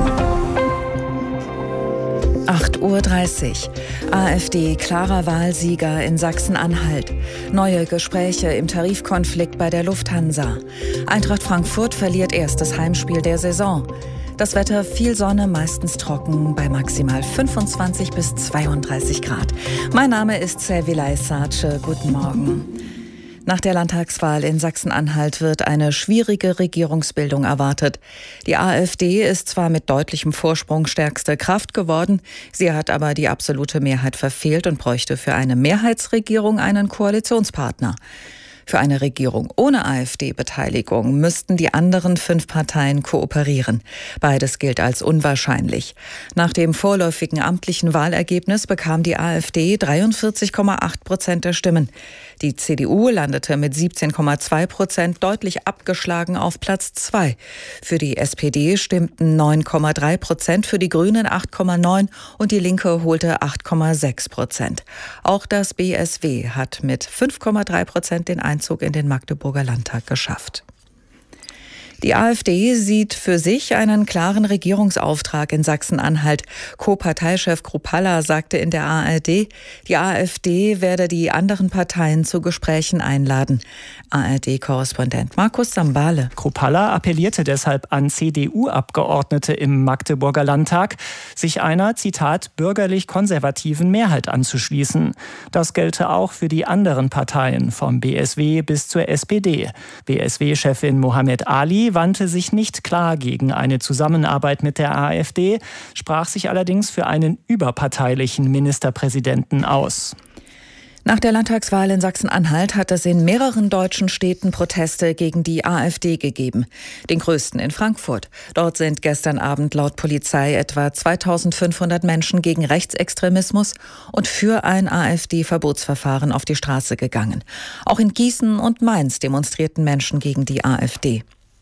acht Uhr dreißig. AfD klarer Wahlsieger in Sachsen-Anhalt. Neue Gespräche im Tarifkonflikt bei der Lufthansa. Eintracht Frankfurt verliert erstes Heimspiel der Saison. Das Wetter viel Sonne, meistens trocken, bei maximal fünfundzwanzig bis zweiunddreißig Grad. Mein Name ist Servilay Sace. Guten Morgen. Nach der Landtagswahl in Sachsen-Anhalt wird eine schwierige Regierungsbildung erwartet. Die AfD ist zwar mit deutlichem Vorsprung stärkste Kraft geworden, sie hat aber die absolute Mehrheit verfehlt und bräuchte für eine Mehrheitsregierung einen Koalitionspartner. Für eine Regierung ohne AfD-Beteiligung müssten die anderen fünf Parteien kooperieren. Beides gilt als unwahrscheinlich. Nach dem vorläufigen amtlichen Wahlergebnis bekam die AfD dreiundvierzig Komma acht Prozent der Stimmen. Die C D U landete mit siebzehn Komma zwei Prozent deutlich abgeschlagen auf Platz zwei. Für die S P D stimmten neun Komma drei Prozent, für die Grünen acht Komma neun und die Linke holte acht Komma sechs Prozent. Auch das B S W hat mit fünf Komma drei Prozent den Einzug in den Magdeburger Landtag geschafft. Die AfD sieht für sich einen klaren Regierungsauftrag in Sachsen-Anhalt. Co-Parteichef Kruppalla sagte in der A R D, die AfD werde die anderen Parteien zu Gesprächen einladen. A R D-Korrespondent Markus Sambale. Kruppalla appellierte deshalb an C D U-Abgeordnete im Magdeburger Landtag, sich einer, Zitat, bürgerlich-konservativen Mehrheit anzuschließen. Das gelte auch für die anderen Parteien, vom B S W bis zur S P D. B S W-Chefin Mohammed Ali wandte sich nicht klar gegen eine Zusammenarbeit mit der AfD, sprach sich allerdings für einen überparteilichen Ministerpräsidenten aus. Nach der Landtagswahl in Sachsen-Anhalt hat es in mehreren deutschen Städten Proteste gegen die AfD gegeben. Den größten in Frankfurt. Dort sind gestern Abend laut Polizei etwa zweitausendfünfhundert Menschen gegen Rechtsextremismus und für ein AfD-Verbotsverfahren auf die Straße gegangen. Auch in Gießen und Mainz demonstrierten Menschen gegen die AfD.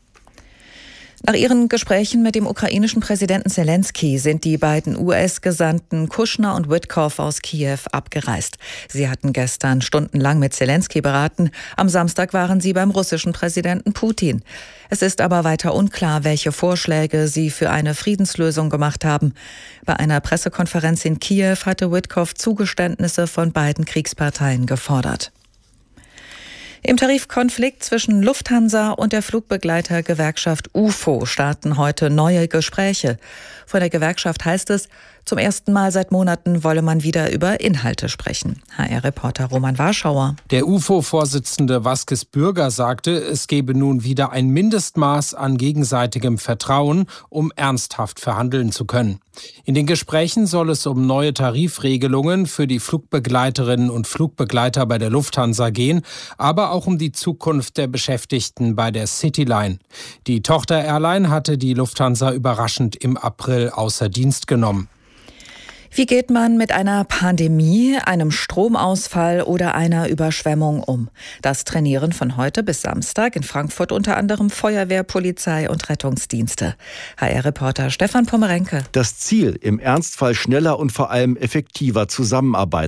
Nach ihren Gesprächen mit dem ukrainischen Präsidenten Zelensky sind die beiden U S-Gesandten Kushner und Witkow aus Kiew abgereist. Sie hatten gestern stundenlang mit Zelensky beraten. Am Samstag waren sie beim russischen Präsidenten Putin. Es ist aber weiter unklar, welche Vorschläge sie für eine Friedenslösung gemacht haben. Bei einer Pressekonferenz in Kiew hatte Witkow Zugeständnisse von beiden Kriegsparteien gefordert. Im Tarifkonflikt zwischen Lufthansa und der Flugbegleitergewerkschaft U F O starten heute neue Gespräche. Von der Gewerkschaft heißt es, zum ersten Mal seit Monaten wolle man wieder über Inhalte sprechen. H R-Reporter Roman Warschauer. Der U F O-Vorsitzende Vasquez Bürger sagte, es gebe nun wieder ein Mindestmaß an gegenseitigem Vertrauen, um ernsthaft verhandeln zu können. In den Gesprächen soll es um neue Tarifregelungen für die Flugbegleiterinnen und Flugbegleiter bei der Lufthansa gehen, aber auch um die Zukunft der Beschäftigten bei der Cityline. Die Tochter-Airline hatte die Lufthansa überraschend im April außer Dienst genommen. Wie geht man mit einer Pandemie, einem Stromausfall oder einer Überschwemmung um? Das trainieren von heute bis Samstag in Frankfurt unter anderem Feuerwehr, Polizei und Rettungsdienste. H R-Reporter Stefan Pommerenke. Das Ziel, im Ernstfall schneller und vor allem effektiver zusammenarbeiten.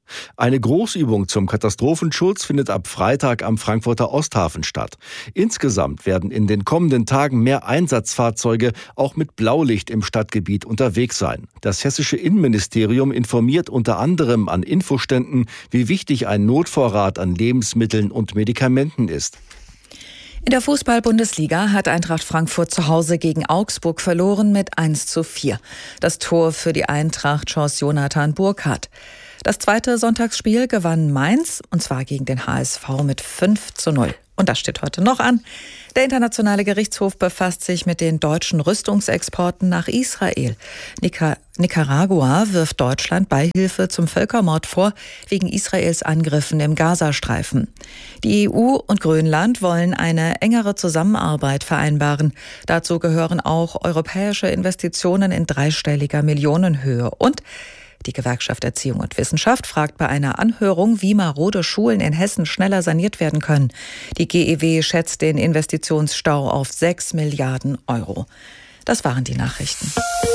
Eine Großübung zum Katastrophenschutz findet ab Freitag am Frankfurter Osthafen statt. Insgesamt werden in den kommenden Tagen mehr Einsatzfahrzeuge auch mit Blaulicht im Stadtgebiet unterwegs sein. Das hessische Innenministerium informiert unter anderem an Infoständen, wie wichtig ein Notvorrat an Lebensmitteln und Medikamenten ist. In der Fußball-Bundesliga hat Eintracht Frankfurt zu Hause gegen Augsburg verloren mit eins zu vier. Das Tor für die Eintracht schoss Jonathan Burkhardt. Das zweite Sonntagsspiel gewann Mainz, und zwar gegen den H S V mit fünf zu null. Und das steht heute noch an. Der Internationale Gerichtshof befasst sich mit den deutschen Rüstungsexporten nach Israel. Nica- Nicaragua wirft Deutschland Beihilfe zum Völkermord vor, wegen Israels Angriffen im Gazastreifen. Die E U und Grönland wollen eine engere Zusammenarbeit vereinbaren. Dazu gehören auch europäische Investitionen in dreistelliger Millionenhöhe. Und die Gewerkschaft Erziehung und Wissenschaft fragt bei einer Anhörung, wie marode Schulen in Hessen schneller saniert werden können. Die G E W schätzt den Investitionsstau auf sechs Milliarden Euro. Das waren die Nachrichten.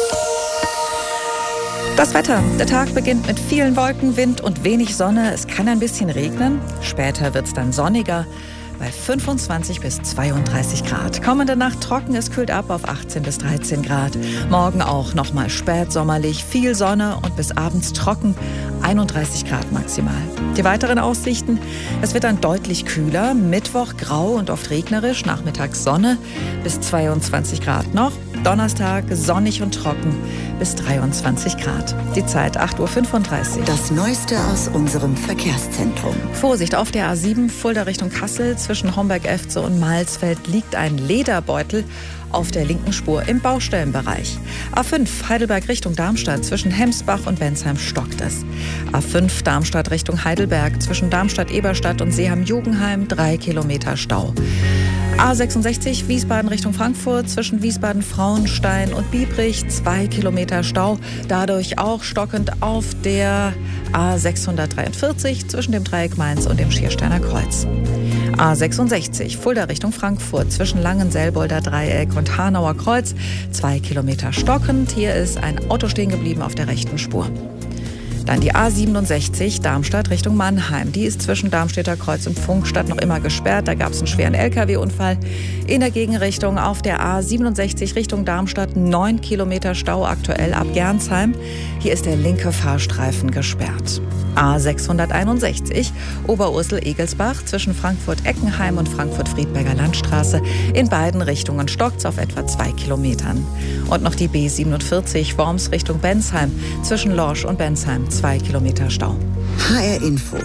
Das Wetter. Der Tag beginnt mit vielen Wolken, Wind und wenig Sonne. Es kann ein bisschen regnen. Später wird es dann sonniger bei fünfundzwanzig bis zweiunddreißig Grad. Kommende Nacht trocken, es kühlt ab auf achtzehn bis dreizehn Grad. Morgen auch nochmal spätsommerlich, viel Sonne und bis abends trocken, einunddreißig Grad maximal. Die weiteren Aussichten: Es wird dann deutlich kühler, Mittwoch grau und oft regnerisch, nachmittags Sonne bis zweiundzwanzig Grad noch. Donnerstag sonnig und trocken bis dreiundzwanzig Grad. Die Zeit acht Uhr fünfunddreißig. Das Neueste aus unserem Verkehrszentrum. Vorsicht, auf der A sieben Fulda Richtung Kassel zwischen Homberg-Efze und Malsfeld liegt ein Lederbeutel auf der linken Spur im Baustellenbereich. A fünf Heidelberg Richtung Darmstadt zwischen Hemsbach und Bensheim stockt es. A fünf Darmstadt Richtung Heidelberg zwischen Darmstadt-Eberstadt und Seeham-Jugenheim drei Kilometer Stau. A sechsundsechzig Wiesbaden Richtung Frankfurt zwischen Wiesbaden-Frauenstein und Biebrich zwei Kilometer Stau. Dadurch auch stockend auf der A sechshundertdreiundvierzig zwischen dem Dreieck Mainz und dem Schiersteiner Kreuz. A sechsundsechzig Fulda Richtung Frankfurt zwischen Langenselbolder Dreieck und Hanauer Kreuz zwei Kilometer stockend. Hier ist ein Auto stehen geblieben auf der rechten Spur. Dann die A siebenundsechzig Darmstadt Richtung Mannheim. Die ist zwischen Darmstädter Kreuz und Funkstadt noch immer gesperrt. Da gab es einen schweren L K W-Unfall. In der Gegenrichtung auf der A siebenundsechzig Richtung Darmstadt neun Kilometer Stau aktuell ab Gernsheim. Hier ist der linke Fahrstreifen gesperrt. A sechshunderteinundsechzig Oberursel-Egelsbach zwischen Frankfurt-Eckenheim und Frankfurt-Friedberger Landstraße. In beiden Richtungen stockt's auf etwa zwei Kilometern. Und noch die B siebenundvierzig Worms Richtung Bensheim zwischen Lorsch und Bensheim zwei Kilometer Stau. H R Info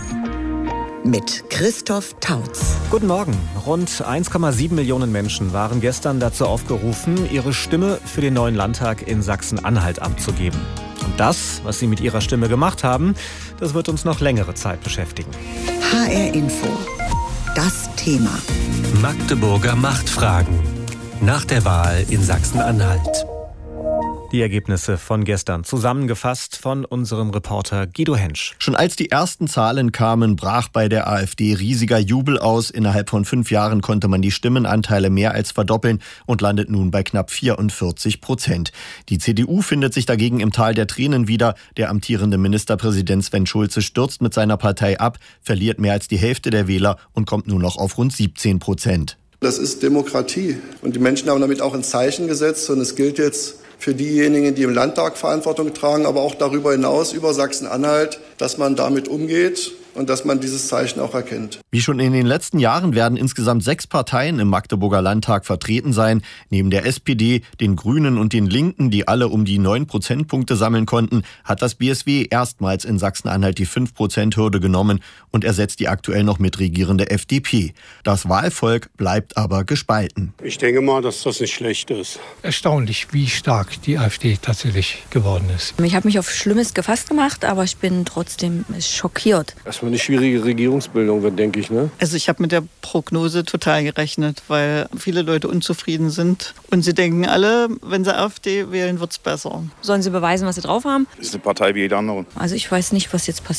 mit Christoph Tautz. Guten Morgen. Rund eins Komma sieben Millionen Menschen waren gestern dazu aufgerufen, ihre Stimme für den neuen Landtag in Sachsen-Anhalt abzugeben. Und das, was sie mit ihrer Stimme gemacht haben, das wird uns noch längere Zeit beschäftigen. H R Info. Das Thema. Magdeburger Machtfragen. Nach der Wahl in Sachsen-Anhalt. Die Ergebnisse von gestern, zusammengefasst von unserem Reporter Guido Hensch. Schon als die ersten Zahlen kamen, brach bei der AfD riesiger Jubel aus. Innerhalb von fünf Jahren konnte man die Stimmenanteile mehr als verdoppeln und landet nun bei knapp vierundvierzig Prozent. Die C D U findet sich dagegen im Tal der Tränen wieder. Der amtierende Ministerpräsident Sven Schulze stürzt mit seiner Partei ab, verliert mehr als die Hälfte der Wähler und kommt nur noch auf rund siebzehn Prozent. Das ist Demokratie. Und die Menschen haben damit auch ein Zeichen gesetzt. Und es gilt jetzt für diejenigen, die im Landtag Verantwortung tragen, aber auch darüber hinaus über Sachsen-Anhalt, dass man damit umgeht und dass man dieses Zeichen auch erkennt. Wie schon in den letzten Jahren werden insgesamt sechs Parteien im Magdeburger Landtag vertreten sein. Neben der S P D, den Grünen und den Linken, die alle um die neun Prozentpunkte sammeln konnten, hat das B S W erstmals in Sachsen-Anhalt die fünf Prozent Hürde genommen und ersetzt die aktuell noch mitregierende F D P. Das Wahlvolk bleibt aber gespalten. Ich denke mal, dass das nicht schlecht ist. Erstaunlich, wie stark die AfD tatsächlich geworden ist. Ich habe mich auf Schlimmes gefasst gemacht, aber ich bin trotzdem schockiert. Erstmal eine schwierige Regierungsbildung wird, denke ich. Ne? Also ich habe mit der Prognose total gerechnet, weil viele Leute unzufrieden sind. Und sie denken alle, wenn sie AfD wählen, wird es besser. Sollen sie beweisen, was sie drauf haben? Das ist eine Partei wie jede andere. Also ich weiß nicht, was jetzt passiert.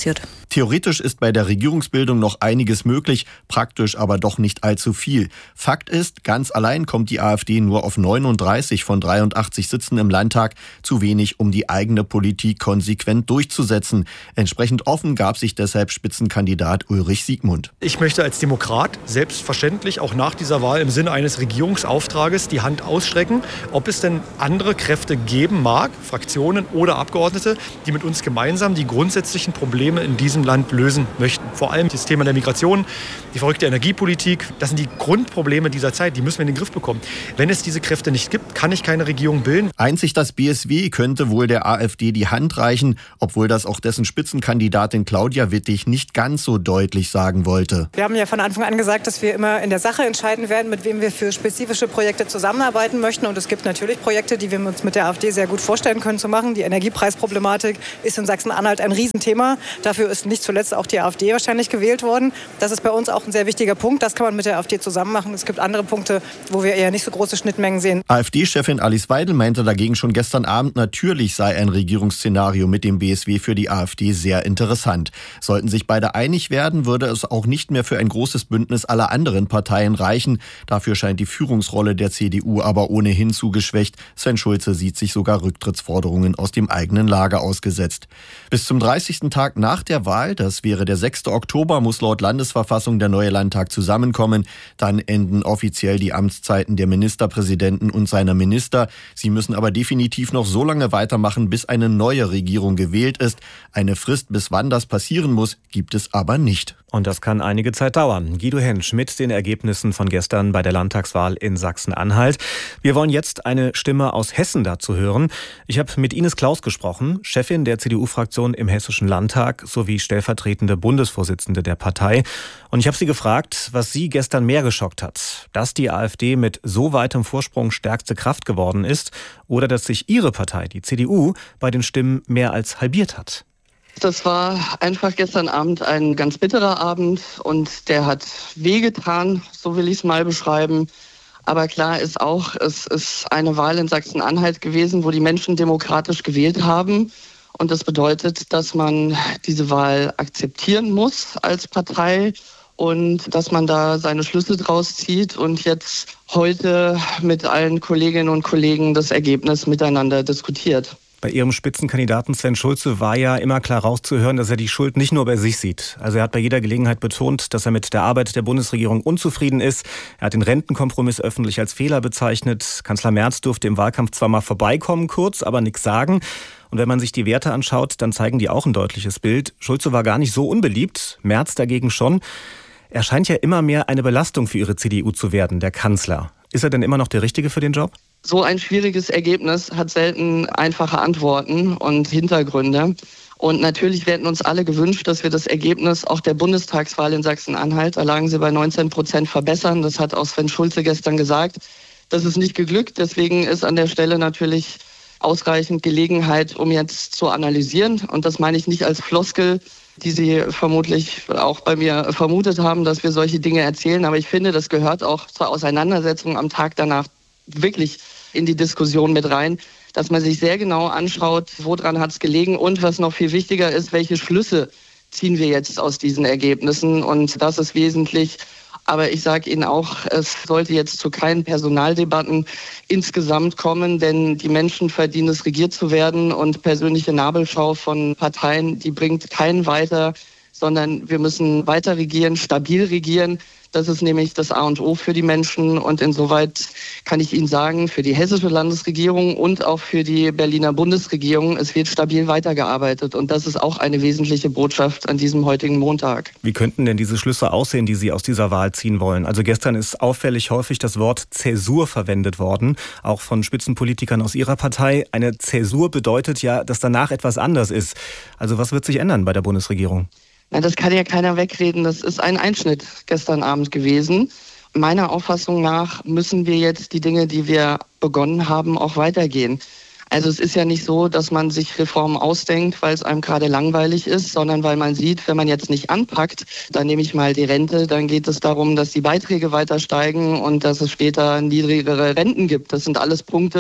Theoretisch ist bei der Regierungsbildung noch einiges möglich, praktisch aber doch nicht allzu viel. Fakt ist, ganz allein kommt die AfD nur auf neununddreißig von dreiundachtzig Sitzen im Landtag, zu wenig, um die eigene Politik konsequent durchzusetzen. Entsprechend offen gab sich deshalb Spitzenkandidat Ulrich Siegmund. Ich möchte als Demokrat selbstverständlich auch nach dieser Wahl im Sinne eines Regierungsauftrages die Hand ausstrecken, ob es denn andere Kräfte geben mag, Fraktionen oder Abgeordnete, die mit uns gemeinsam die grundsätzlichen Probleme in diesem Land lösen möchten. Vor allem das Thema der Migration, die verrückte Energiepolitik, das sind die Grundprobleme dieser Zeit, die müssen wir in den Griff bekommen. Wenn es diese Kräfte nicht gibt, kann ich keine Regierung bilden. Einzig das B S W könnte wohl der AfD die Hand reichen, obwohl das auch dessen Spitzenkandidatin Claudia Wittig nicht ganz so deutlich sagen wollte. Wir haben ja von Anfang an gesagt, dass wir immer in der Sache entscheiden werden, mit wem wir für spezifische Projekte zusammenarbeiten möchten. Und es gibt natürlich Projekte, die wir uns mit der AfD sehr gut vorstellen können zu machen. Die Energiepreisproblematik ist in Sachsen-Anhalt ein Riesenthema. Dafür ist nicht zuletzt auch die AfD wahrscheinlich gewählt worden. Das ist bei uns auch ein sehr wichtiger Punkt. Das kann man mit der AfD zusammen machen. Es gibt andere Punkte, wo wir eher nicht so große Schnittmengen sehen. AfD-Chefin Alice Weidel meinte dagegen schon gestern Abend, natürlich sei ein Regierungsszenario mit dem B S W für die AfD sehr interessant. Sollten sich beide einig werden, würde es auch nicht mehr für ein großes Bündnis aller anderen Parteien reichen. Dafür scheint die Führungsrolle der C D U aber ohnehin zu geschwächt. Sven Schulze sieht sich sogar Rücktrittsforderungen aus dem eigenen Lager ausgesetzt. Bis zum dreißigsten Tag nach der Wahl, das wäre der sechste Oktober, muss laut Landesverfassung der neue Landtag zusammenkommen. Dann enden offiziell die Amtszeiten der Ministerpräsidenten und seiner Minister. Sie müssen aber definitiv noch so lange weitermachen, bis eine neue Regierung gewählt ist. Eine Frist, bis wann das passieren muss, gibt es aber nicht. Und das kann einige Zeit dauern. Guido Hensch mit den Ergebnissen von gestern bei der Landtagswahl in Sachsen-Anhalt. Wir wollen jetzt eine Stimme aus Hessen dazu hören. Ich habe mit Ines Claus gesprochen, Chefin der C D U-Fraktion im Hessischen Landtag sowie stellvertretende Bundesvorsitzende der Partei. Und ich habe sie gefragt, was sie gestern mehr geschockt hat. Dass die AfD mit so weitem Vorsprung stärkste Kraft geworden ist oder dass sich ihre Partei, die C D U, bei den Stimmen mehr als halbiert hat. Das war einfach gestern Abend ein ganz bitterer Abend und der hat wehgetan, so will ich es mal beschreiben. Aber klar ist auch, es ist eine Wahl in Sachsen-Anhalt gewesen, wo die Menschen demokratisch gewählt haben. Und das bedeutet, dass man diese Wahl akzeptieren muss als Partei und dass man da seine Schlüsse draus zieht und jetzt heute mit allen Kolleginnen und Kollegen das Ergebnis miteinander diskutiert. Bei Ihrem Spitzenkandidaten Sven Schulze war ja immer klar rauszuhören, dass er die Schuld nicht nur bei sich sieht. Also er hat bei jeder Gelegenheit betont, dass er mit der Arbeit der Bundesregierung unzufrieden ist. Er hat den Rentenkompromiss öffentlich als Fehler bezeichnet. Kanzler Merz durfte im Wahlkampf zwar mal vorbeikommen kurz, aber nichts sagen. Und wenn man sich die Werte anschaut, dann zeigen die auch ein deutliches Bild. Schulze war gar nicht so unbeliebt, Merz dagegen schon. Er scheint ja immer mehr eine Belastung für Ihre C D U zu werden, der Kanzler. Ist er denn immer noch der Richtige für den Job? So ein schwieriges Ergebnis hat selten einfache Antworten und Hintergründe. Und natürlich hätten uns alle gewünscht, dass wir das Ergebnis auch der Bundestagswahl in Sachsen-Anhalt, da lagen sie bei neunzehn Prozent, verbessern. Das hat auch Sven Schulze gestern gesagt. Das ist nicht geglückt. Deswegen ist an der Stelle natürlich ausreichend Gelegenheit, um jetzt zu analysieren. Und das meine ich nicht als Floskel, die Sie vermutlich auch bei mir vermutet haben, dass wir solche Dinge erzählen. Aber ich finde, das gehört auch zur Auseinandersetzung am Tag danach wirklich in die Diskussion mit rein, dass man sich sehr genau anschaut, woran hat es gelegen und was noch viel wichtiger ist, welche Schlüsse ziehen wir jetzt aus diesen Ergebnissen. Und das ist wesentlich. Aber ich sage Ihnen auch, es sollte jetzt zu keinen Personaldebatten insgesamt kommen, denn die Menschen verdienen es, regiert zu werden. Und persönliche Nabelschau von Parteien, die bringt keinen weiter, sondern wir müssen weiter regieren, stabil regieren. Das ist nämlich das A und O für die Menschen. Und insoweit kann ich Ihnen sagen, für die hessische Landesregierung und auch für die Berliner Bundesregierung, es wird stabil weitergearbeitet. Und das ist auch eine wesentliche Botschaft an diesem heutigen Montag. Wie könnten denn diese Schlüsse aussehen, die Sie aus dieser Wahl ziehen wollen? Also gestern ist auffällig häufig das Wort Zäsur verwendet worden, auch von Spitzenpolitikern aus Ihrer Partei. Eine Zäsur bedeutet ja, dass danach etwas anders ist. Also was wird sich ändern bei der Bundesregierung? Na, das kann ja keiner wegreden. Das ist ein Einschnitt gestern Abend gewesen. Meiner Auffassung nach müssen wir jetzt die Dinge, die wir begonnen haben, auch weitergehen. Also es ist ja nicht so, dass man sich Reformen ausdenkt, weil es einem gerade langweilig ist, sondern weil man sieht, wenn man jetzt nicht anpackt, dann nehme ich mal die Rente, dann geht es darum, dass die Beiträge weiter steigen und dass es später niedrigere Renten gibt. Das sind alles Punkte,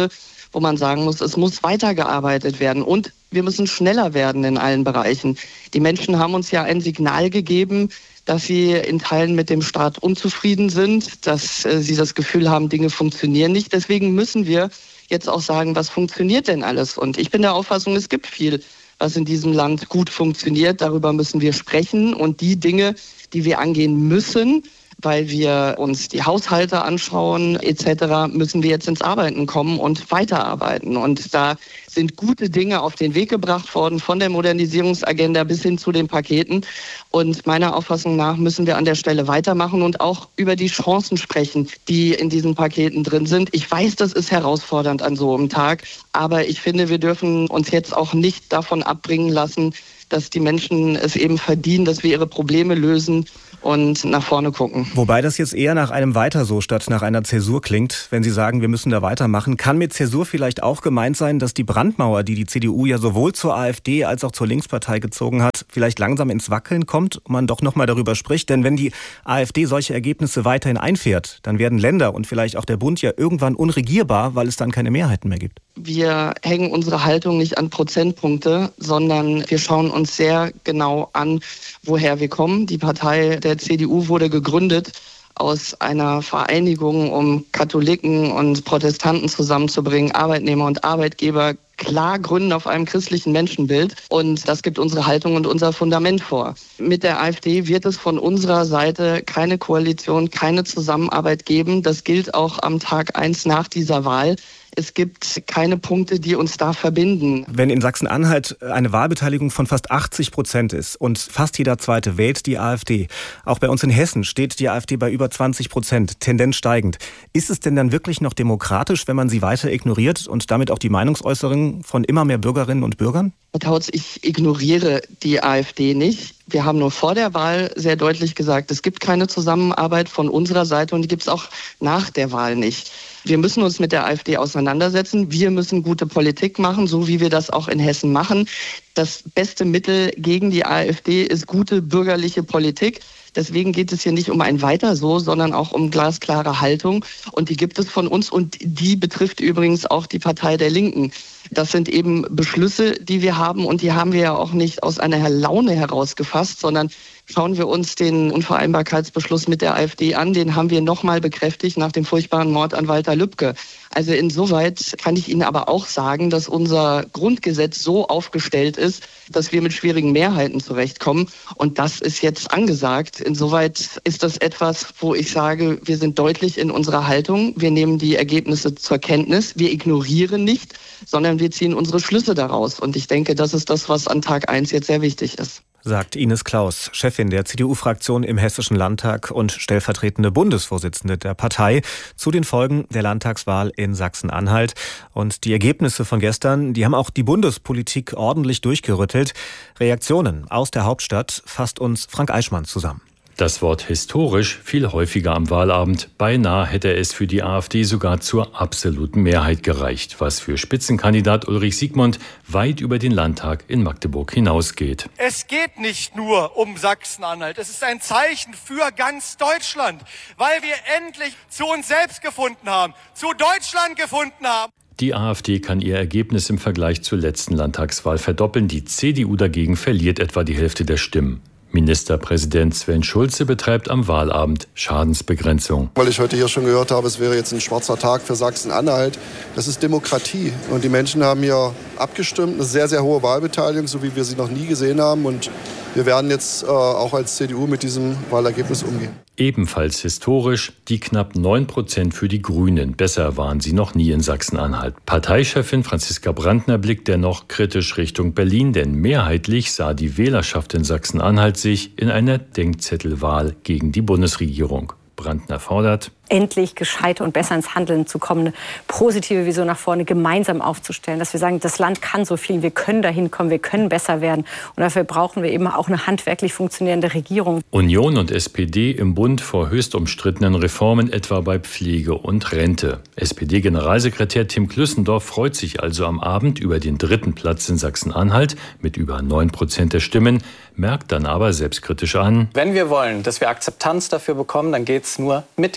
wo man sagen muss, es muss weitergearbeitet werden und wir müssen schneller werden in allen Bereichen. Die Menschen haben uns ja ein Signal gegeben, dass sie in Teilen mit dem Staat unzufrieden sind, dass äh, sie das Gefühl haben, Dinge funktionieren nicht. Deswegen müssen wir jetzt auch sagen, was funktioniert denn alles? Und ich bin der Auffassung, es gibt viel, was in diesem Land gut funktioniert. Darüber müssen wir sprechen und die Dinge, die wir angehen müssen, weil wir uns die Haushalte anschauen et cetera, müssen wir jetzt ins Arbeiten kommen und weiterarbeiten. Und da sind gute Dinge auf den Weg gebracht worden, von der Modernisierungsagenda bis hin zu den Paketen. Und meiner Auffassung nach müssen wir an der Stelle weitermachen und auch über die Chancen sprechen, die in diesen Paketen drin sind. Ich weiß, das ist herausfordernd an so einem Tag, aber ich finde, wir dürfen uns jetzt auch nicht davon abbringen lassen, dass die Menschen es eben verdienen, dass wir ihre Probleme lösen und nach vorne gucken. Wobei das jetzt eher nach einem Weiter so statt nach einer Zäsur klingt, wenn Sie sagen, wir müssen da weitermachen. Kann mit Zäsur vielleicht auch gemeint sein, dass die Brandmauer, die die C D U ja sowohl zur AfD als auch zur Linkspartei gezogen hat, vielleicht langsam ins Wackeln kommt und man doch nochmal darüber spricht? Denn wenn die AfD solche Ergebnisse weiterhin einfährt, dann werden Länder und vielleicht auch der Bund ja irgendwann unregierbar, weil es dann keine Mehrheiten mehr gibt. Wir hängen unsere Haltung nicht an Prozentpunkte, sondern wir schauen uns sehr genau an, woher wir kommen. Die Partei der C D U wurde gegründet aus einer Vereinigung, um Katholiken und Protestanten zusammenzubringen, Arbeitnehmer und Arbeitgeber klar gründen auf einem christlichen Menschenbild. Und das gibt unsere Haltung und unser Fundament vor. Mit der AfD wird es von unserer Seite keine Koalition, keine Zusammenarbeit geben. Das gilt auch am Tag eins nach dieser Wahl. Es gibt keine Punkte, die uns da verbinden. Wenn in Sachsen-Anhalt eine Wahlbeteiligung von fast achtzig Prozent ist und fast jeder Zweite wählt die AfD, auch bei uns in Hessen steht die AfD bei über zwanzig Prozent, Tendenz steigend. Ist es denn dann wirklich noch demokratisch, wenn man sie weiter ignoriert und damit auch die Meinungsäußerungen von immer mehr Bürgerinnen und Bürgern? Herr Tautz, ich ignoriere die AfD nicht. Wir haben nur vor der Wahl sehr deutlich gesagt, es gibt keine Zusammenarbeit von unserer Seite und die gibt es auch nach der Wahl nicht. Wir müssen uns mit der AfD auseinandersetzen. Wir müssen gute Politik machen, so wie wir das auch in Hessen machen. Das beste Mittel gegen die AfD ist gute bürgerliche Politik. Deswegen geht es hier nicht um ein Weiter so, sondern auch um glasklare Haltung. Und die gibt es von uns und die betrifft übrigens auch die Partei der Linken. Das sind eben Beschlüsse, die wir haben und die haben wir ja auch nicht aus einer Laune heraus gefasst, sondern schauen wir uns den Unvereinbarkeitsbeschluss mit der AfD an. Den haben wir nochmal bekräftigt nach dem furchtbaren Mord an Walter Lübcke. Also insoweit kann ich Ihnen aber auch sagen, dass unser Grundgesetz so aufgestellt ist, dass wir mit schwierigen Mehrheiten zurechtkommen. Und das ist jetzt angesagt. Insoweit ist das etwas, wo ich sage, wir sind deutlich in unserer Haltung. Wir nehmen die Ergebnisse zur Kenntnis. Wir ignorieren nicht, sondern wir ziehen unsere Schlüsse daraus. Und ich denke, das ist das, was an Tag eins jetzt sehr wichtig ist. Sagt Ines Klaus, Chefin der C D U-Fraktion im Hessischen Landtag und stellvertretende Bundesvorsitzende der Partei, zu den Folgen der Landtagswahl in Sachsen-Anhalt. Und die Ergebnisse von gestern, die haben auch die Bundespolitik ordentlich durchgerüttelt. Reaktionen aus der Hauptstadt fasst uns Frank Eichmann zusammen. Das Wort historisch viel häufiger am Wahlabend. Beinahe hätte es für die AfD sogar zur absoluten Mehrheit gereicht, was für Spitzenkandidat Ulrich Siegmund weit über den Landtag in Magdeburg hinausgeht. Es geht nicht nur um Sachsen-Anhalt. Es ist ein Zeichen für ganz Deutschland, weil wir endlich zu uns selbst gefunden haben, zu Deutschland gefunden haben. Die AfD kann ihr Ergebnis im Vergleich zur letzten Landtagswahl verdoppeln. Die C D U dagegen verliert etwa die Hälfte der Stimmen. Ministerpräsident Sven Schulze betreibt am Wahlabend Schadensbegrenzung. Weil ich heute hier schon gehört habe, es wäre jetzt ein schwarzer Tag für Sachsen-Anhalt. Das ist Demokratie. Und die Menschen haben hier abgestimmt. Eine sehr, sehr hohe Wahlbeteiligung, so wie wir sie noch nie gesehen haben. Und wir werden jetzt äh, auch als C D U mit diesem Wahlergebnis umgehen. Ebenfalls historisch die knapp neun Prozent für die Grünen. Besser waren sie noch nie in Sachsen-Anhalt. Parteichefin Franziska Brandner blickt dennoch kritisch Richtung Berlin, denn mehrheitlich sah die Wählerschaft in Sachsen-Anhalt sich in einer Denkzettelwahl gegen die Bundesregierung. Brandner fordert, endlich gescheiter und besser ins Handeln zu kommen, eine positive Vision nach vorne gemeinsam aufzustellen, dass wir sagen, das Land kann so viel, wir können dahin kommen, wir können besser werden. Und dafür brauchen wir eben auch eine handwerklich funktionierende Regierung. Union und S P D im Bund vor höchst umstrittenen Reformen, etwa bei Pflege und Rente. S P D-Generalsekretär Tim Klüssendorf freut sich also am Abend über den dritten Platz in Sachsen-Anhalt mit über neun Prozent der Stimmen, merkt dann aber selbstkritisch an: Wenn wir wollen, dass wir Akzeptanz dafür bekommen, dann geht es nur mit den Menschen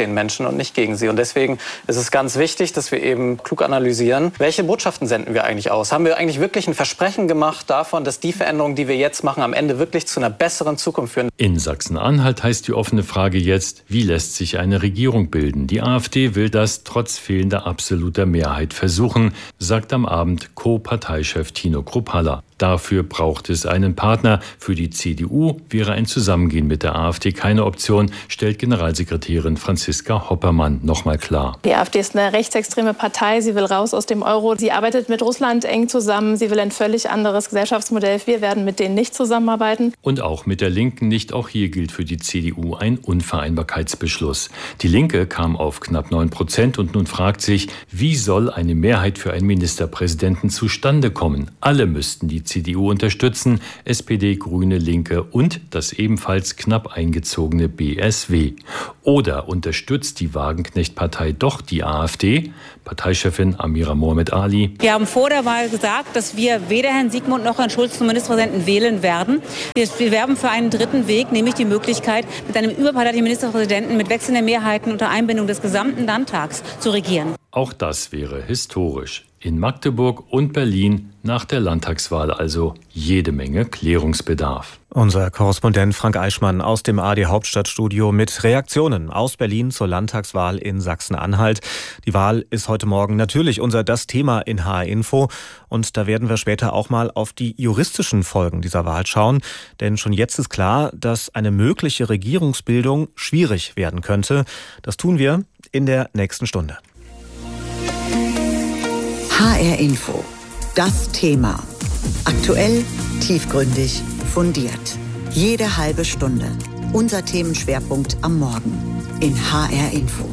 Menschen und nicht gegen sie. Und deswegen ist es ganz wichtig, dass wir eben klug analysieren, welche Botschaften senden wir eigentlich aus? Haben wir eigentlich wirklich ein Versprechen gemacht davon, dass die Veränderungen, die wir jetzt machen, am Ende wirklich zu einer besseren Zukunft führen? In Sachsen-Anhalt heißt die offene Frage jetzt, wie lässt sich eine Regierung bilden? Die AfD will das trotz fehlender absoluter Mehrheit versuchen, sagt am Abend Co-Parteichef Tino Kruppalla. Dafür braucht es einen Partner. Für die C D U wäre ein Zusammengehen mit der AfD keine Option, stellt Generalsekretärin Franziska Hoppermann nochmal klar. Die AfD ist eine rechtsextreme Partei. Sie will raus aus dem Euro. Sie arbeitet mit Russland eng zusammen. Sie will ein völlig anderes Gesellschaftsmodell. Wir werden mit denen nicht zusammenarbeiten. Und auch mit der Linken nicht. Auch hier gilt für die C D U ein Unvereinbarkeitsbeschluss. Die Linke kam auf knapp neun Prozent und nun fragt sich, wie soll eine Mehrheit für einen Ministerpräsidenten zustande kommen? Alle müssten die C D U unterstützen, S P D, Grüne, Linke und das ebenfalls knapp eingezogene B S W. Oder unterstützt die Wagenknecht-Partei doch die AfD? Parteichefin Amira Mohamed Ali. Wir haben vor der Wahl gesagt, dass wir weder Herrn Siegmund noch Herrn Schulz zum Ministerpräsidenten wählen werden. Wir, wir werben für einen dritten Weg, nämlich die Möglichkeit, mit einem überparteilichen Ministerpräsidenten mit wechselnden Mehrheiten unter Einbindung des gesamten Landtags zu regieren. Auch das wäre historisch. In Magdeburg und Berlin nach der Landtagswahl also jede Menge Klärungsbedarf. Unser Korrespondent Frank Eichmann aus dem A R D Hauptstadtstudio mit Reaktionen aus Berlin zur Landtagswahl in Sachsen-Anhalt. Die Wahl ist heute Morgen natürlich unser das Thema in H R Info und da werden wir später auch mal auf die juristischen Folgen dieser Wahl schauen, denn schon jetzt ist klar, dass eine mögliche Regierungsbildung schwierig werden könnte. Das tun wir in der nächsten Stunde. H R Info. Das Thema. Aktuell, tiefgründig, fundiert. Jede halbe Stunde. Unser Themenschwerpunkt am Morgen in H R Info.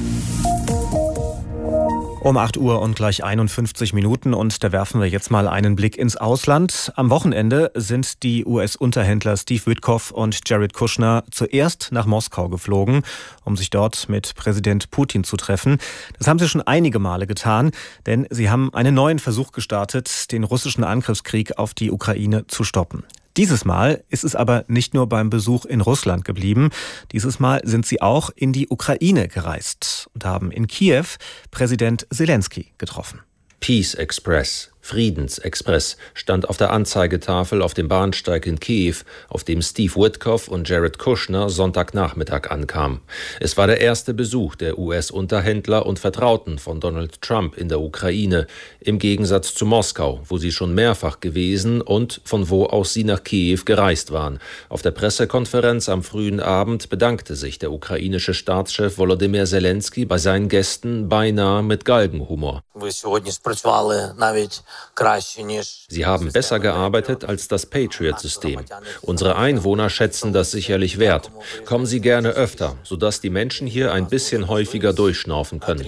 Um acht Uhr und gleich einundfünfzig Minuten und da werfen wir jetzt mal einen Blick ins Ausland. Am Wochenende sind die U S-Unterhändler Steve Witkoff und Jared Kushner zuerst nach Moskau geflogen, um sich dort mit Präsident Putin zu treffen. Das haben sie schon einige Male getan, denn sie haben einen neuen Versuch gestartet, den russischen Angriffskrieg auf die Ukraine zu stoppen. Dieses Mal ist es aber nicht nur beim Besuch in Russland geblieben. Dieses Mal sind sie auch in die Ukraine gereist und haben in Kiew Präsident Selenskyj getroffen. Peace Express, Friedensexpress, stand auf der Anzeigetafel auf dem Bahnsteig in Kiew, auf dem Steve Witkoff und Jared Kushner Sonntagnachmittag ankamen. Es war der erste Besuch der U S-Unterhändler und Vertrauten von Donald Trump in der Ukraine, im Gegensatz zu Moskau, wo sie schon mehrfach gewesen und von wo aus sie nach Kiew gereist waren. Auf der Pressekonferenz am frühen Abend bedankte sich der ukrainische Staatschef Volodymyr Selenskyj bei seinen Gästen beinahe mit Galgenhumor. Sie haben besser gearbeitet als das Patriot-System. Unsere Einwohner schätzen das sicherlich wert. Kommen Sie gerne öfter, sodass die Menschen hier ein bisschen häufiger durchschnaufen können.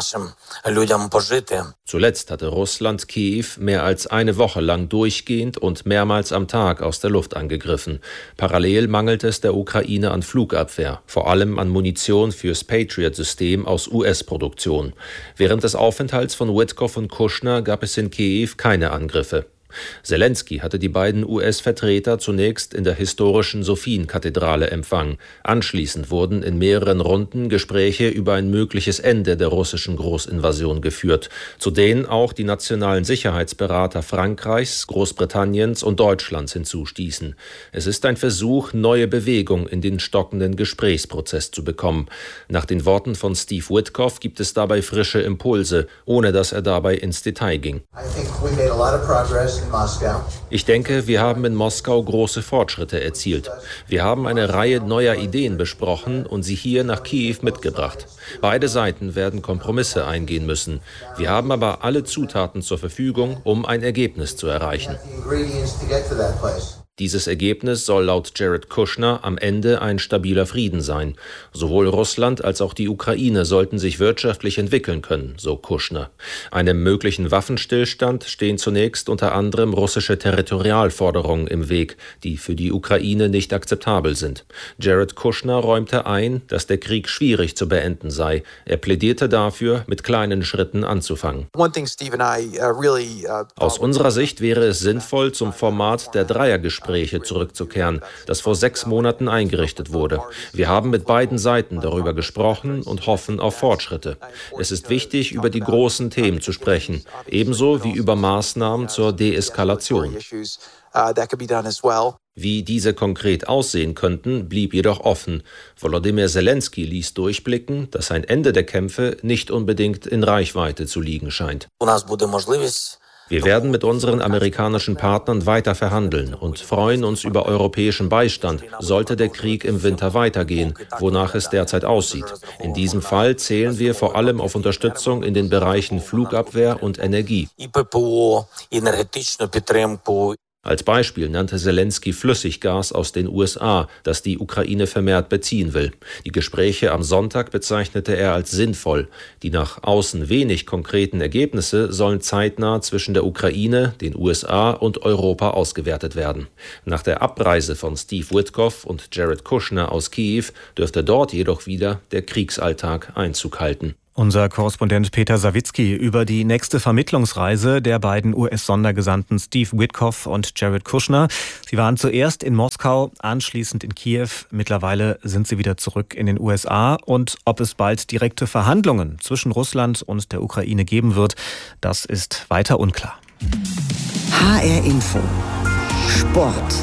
Zuletzt hatte Russland Kiew mehr als eine Woche lang durchgehend und mehrmals am Tag aus der Luft angegriffen. Parallel mangelt es der Ukraine an Flugabwehr, vor allem an Munition fürs Patriot-System aus U S-Produktion. Während des Aufenthalts von Witkoff und Kushner gab es in Kiew keine Angriffe. Selenskyj hatte die beiden U S-Vertreter zunächst in der historischen Sophien-Kathedrale empfangen. Anschließend wurden in mehreren Runden Gespräche über ein mögliches Ende der russischen Großinvasion geführt, zu denen auch die nationalen Sicherheitsberater Frankreichs, Großbritanniens und Deutschlands hinzustießen. Es ist ein Versuch, neue Bewegung in den stockenden Gesprächsprozess zu bekommen. Nach den Worten von Steve Witkoff gibt es dabei frische Impulse, ohne dass er dabei ins Detail ging. Ich denke, wir haben in Moskau große Fortschritte erzielt. Wir haben eine Reihe neuer Ideen besprochen und sie hier nach Kiew mitgebracht. Beide Seiten werden Kompromisse eingehen müssen. Wir haben aber alle Zutaten zur Verfügung, um ein Ergebnis zu erreichen. Dieses Ergebnis soll laut Jared Kushner am Ende ein stabiler Frieden sein. Sowohl Russland als auch die Ukraine sollten sich wirtschaftlich entwickeln können, so Kushner. Einem möglichen Waffenstillstand stehen zunächst unter anderem russische Territorialforderungen im Weg, die für die Ukraine nicht akzeptabel sind. Jared Kushner räumte ein, dass der Krieg schwierig zu beenden sei. Er plädierte dafür, mit kleinen Schritten anzufangen. Aus unserer Sicht wäre es sinnvoll, zum Format der Dreiergespräche Gespräche zurückzukehren, das vor sechs Monaten eingerichtet wurde. Wir haben mit beiden Seiten darüber gesprochen und hoffen auf Fortschritte. Es ist wichtig, über die großen Themen zu sprechen, ebenso wie über Maßnahmen zur Deeskalation. Wie diese konkret aussehen könnten, blieb jedoch offen. Volodymyr Zelensky ließ durchblicken, dass ein Ende der Kämpfe nicht unbedingt in Reichweite zu liegen scheint. Wir werden mit unseren amerikanischen Partnern weiter verhandeln und freuen uns über europäischen Beistand, sollte der Krieg im Winter weitergehen, wonach es derzeit aussieht. In diesem Fall zählen wir vor allem auf Unterstützung in den Bereichen Flugabwehr und Energie. Als Beispiel nannte Zelensky Flüssiggas aus den U S A, das die Ukraine vermehrt beziehen will. Die Gespräche am Sonntag bezeichnete er als sinnvoll. Die nach außen wenig konkreten Ergebnisse sollen zeitnah zwischen der Ukraine, den U S A und Europa ausgewertet werden. Nach der Abreise von Steve Witkoff und Jared Kushner aus Kiew dürfte dort jedoch wieder der Kriegsalltag Einzug halten. Unser Korrespondent Peter Sawicki über die nächste Vermittlungsreise der beiden U S-Sondergesandten Steve Witkoff und Jared Kushner. Sie waren zuerst in Moskau, anschließend in Kiew. Mittlerweile sind sie wieder zurück in den U S A. Und ob es bald direkte Verhandlungen zwischen Russland und der Ukraine geben wird, das ist weiter unklar. H R Info. Sport.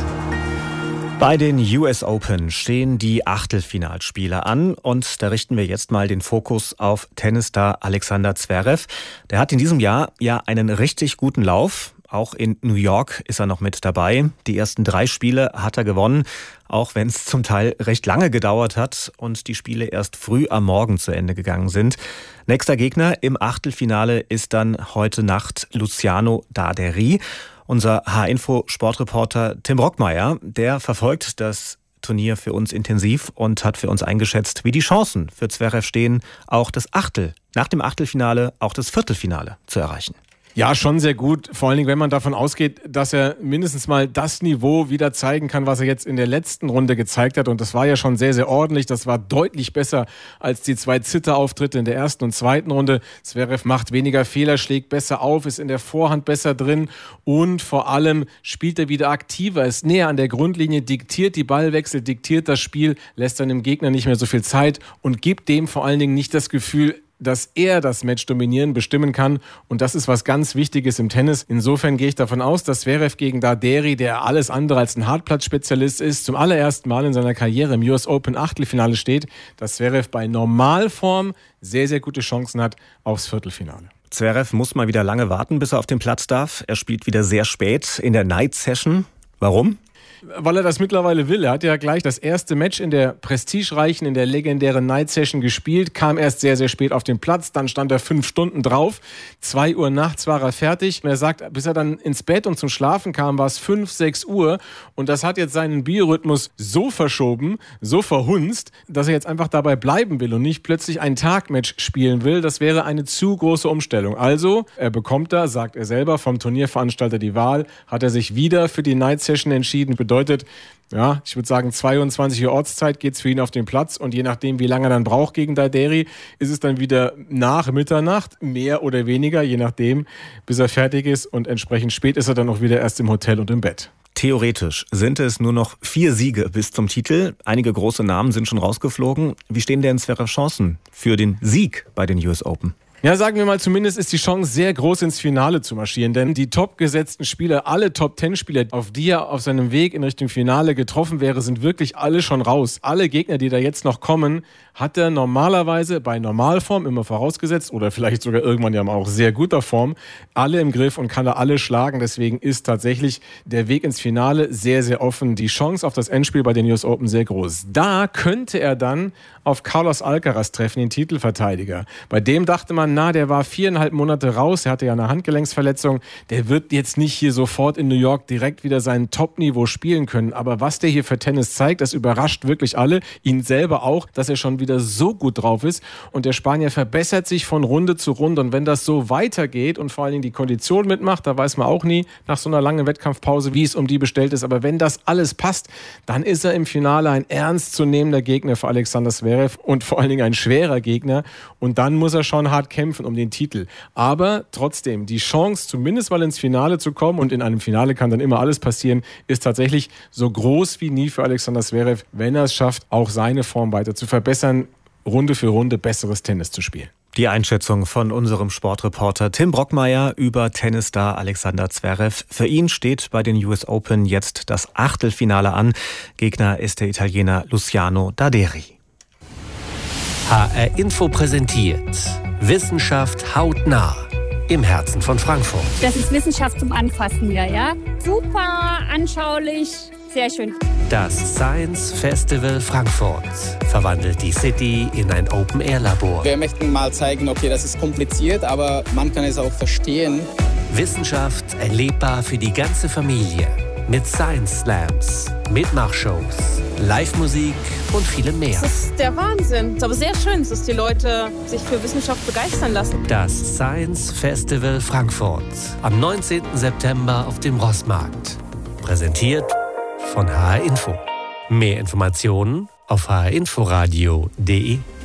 Bei den U S Open stehen die Achtelfinalspiele an und da richten wir jetzt mal den Fokus auf Tennisstar Alexander Zverev. Der hat in diesem Jahr ja einen richtig guten Lauf. Auch in New York ist er noch mit dabei. Die ersten drei Spiele hat er gewonnen, auch wenn es zum Teil recht lange gedauert hat und die Spiele erst früh am Morgen zu Ende gegangen sind. Nächster Gegner im Achtelfinale ist dann heute Nacht Luciano Daderi. Unser H-Info-Sportreporter Tim Rockmeier, der verfolgt das Turnier für uns intensiv und hat für uns eingeschätzt, wie die Chancen für Zverev stehen, auch das Achtel, nach dem Achtelfinale auch das Viertelfinale zu erreichen. Ja, schon sehr gut. Vor allen Dingen, wenn man davon ausgeht, dass er mindestens mal das Niveau wieder zeigen kann, was er jetzt in der letzten Runde gezeigt hat. Und das war ja schon sehr, sehr ordentlich. Das war deutlich besser als die zwei Zitterauftritte in der ersten und zweiten Runde. Zverev macht weniger Fehler, schlägt besser auf, ist in der Vorhand besser drin und vor allem spielt er wieder aktiver, ist näher an der Grundlinie, diktiert die Ballwechsel, diktiert das Spiel, lässt dann dem Gegner nicht mehr so viel Zeit und gibt dem vor allen Dingen nicht das Gefühl, dass er das Match dominieren, bestimmen kann. Und das ist was ganz Wichtiges im Tennis. Insofern gehe ich davon aus, dass Zverev gegen Daderi, der alles andere als ein Hartplatzspezialist ist, zum allerersten Mal in seiner Karriere im U S Open Achtelfinale steht, dass Zverev bei Normalform sehr, sehr gute Chancen hat aufs Viertelfinale. Zverev muss mal wieder lange warten, bis er auf den Platz darf. Er spielt wieder sehr spät in der Night Session. Warum? Weil er das mittlerweile will. Er hat ja gleich das erste Match in der prestigereichen, in der legendären Night Session gespielt, kam erst sehr, sehr spät auf den Platz, dann stand er fünf Stunden drauf. Zwei Uhr nachts war er fertig. Und er sagt, bis er dann ins Bett und zum Schlafen kam, war es fünf, sechs Uhr. Und das hat jetzt seinen Biorhythmus so verschoben, so verhunzt, dass er jetzt einfach dabei bleiben will und nicht plötzlich ein Tagmatch spielen will. Das wäre eine zu große Umstellung. Also, er bekommt da, sagt er selber, vom Turnierveranstalter die Wahl, hat er sich wieder für die Night Session entschieden. Bedeutet, ja, ich würde sagen, zweiundzwanzig Uhr Ortszeit geht's für ihn auf den Platz und je nachdem, wie lange er dann braucht gegen Daderi, ist es dann wieder nach Mitternacht, mehr oder weniger, je nachdem, bis er fertig ist und entsprechend spät ist er dann auch wieder erst im Hotel und im Bett. Theoretisch sind es nur noch vier Siege bis zum Titel. Einige große Namen sind schon rausgeflogen. Wie stehen denn Zverev Chancen für den Sieg bei den U S Open? Ja, sagen wir mal, zumindest ist die Chance sehr groß, ins Finale zu marschieren, denn die topgesetzten Spieler, alle Top-Ten-Spieler, auf die er auf seinem Weg in Richtung Finale getroffen wäre, sind wirklich alle schon raus. Alle Gegner, die da jetzt noch kommen, hat er normalerweise bei Normalform, immer vorausgesetzt, oder vielleicht sogar irgendwann ja auch sehr guter Form, alle im Griff und kann er alle schlagen. Deswegen ist tatsächlich der Weg ins Finale sehr, sehr offen. Die Chance auf das Endspiel bei den U S Open sehr groß. Da könnte er dann auf Carlos Alcaraz treffen, den Titelverteidiger. Bei dem dachte man, na, der war viereinhalb Monate raus, er hatte ja eine Handgelenksverletzung, der wird jetzt nicht hier sofort in New York direkt wieder sein Top-Niveau spielen können. Aber was der hier für Tennis zeigt, das überrascht wirklich alle, ihn selber auch, dass er schon wieder so gut drauf ist. Und der Spanier verbessert sich von Runde zu Runde. Und wenn das so weitergeht und vor allen Dingen die Kondition mitmacht, da weiß man auch nie nach so einer langen Wettkampfpause, wie es um die bestellt ist. Aber wenn das alles passt, dann ist er im Finale ein ernstzunehmender Gegner für Alexander Zverev und vor allen Dingen ein schwerer Gegner. Und dann muss er schon hart kämpfen. kämpfen um den Titel. Aber trotzdem, die Chance, zumindest mal ins Finale zu kommen, und in einem Finale kann dann immer alles passieren, ist tatsächlich so groß wie nie für Alexander Zverev, wenn er es schafft, auch seine Form weiter zu verbessern, Runde für Runde besseres Tennis zu spielen. Die Einschätzung von unserem Sportreporter Tim Brockmeier über Tennisstar Alexander Zverev. Für ihn steht bei den U S Open jetzt das Achtelfinale an. Gegner ist der Italiener Luciano Daderi. H R Info präsentiert Wissenschaft hautnah im Herzen von Frankfurt. Das ist Wissenschaft zum Anfassen hier, ja? Super anschaulich, sehr schön. Das Science Festival Frankfurt verwandelt die City in ein Open-Air-Labor. Wir möchten mal zeigen, okay, das ist kompliziert, aber man kann es auch verstehen. Wissenschaft erlebbar für die ganze Familie. Mit Science Slams, Mitmachshows, Live-Musik und vielem mehr. Das ist der Wahnsinn. Es ist aber sehr schön, dass die Leute sich für Wissenschaft begeistern lassen. Das Science Festival Frankfurt am neunzehnten September auf dem Rossmarkt. Präsentiert von H R Info. Mehr Informationen auf h r inforadio punkt d e.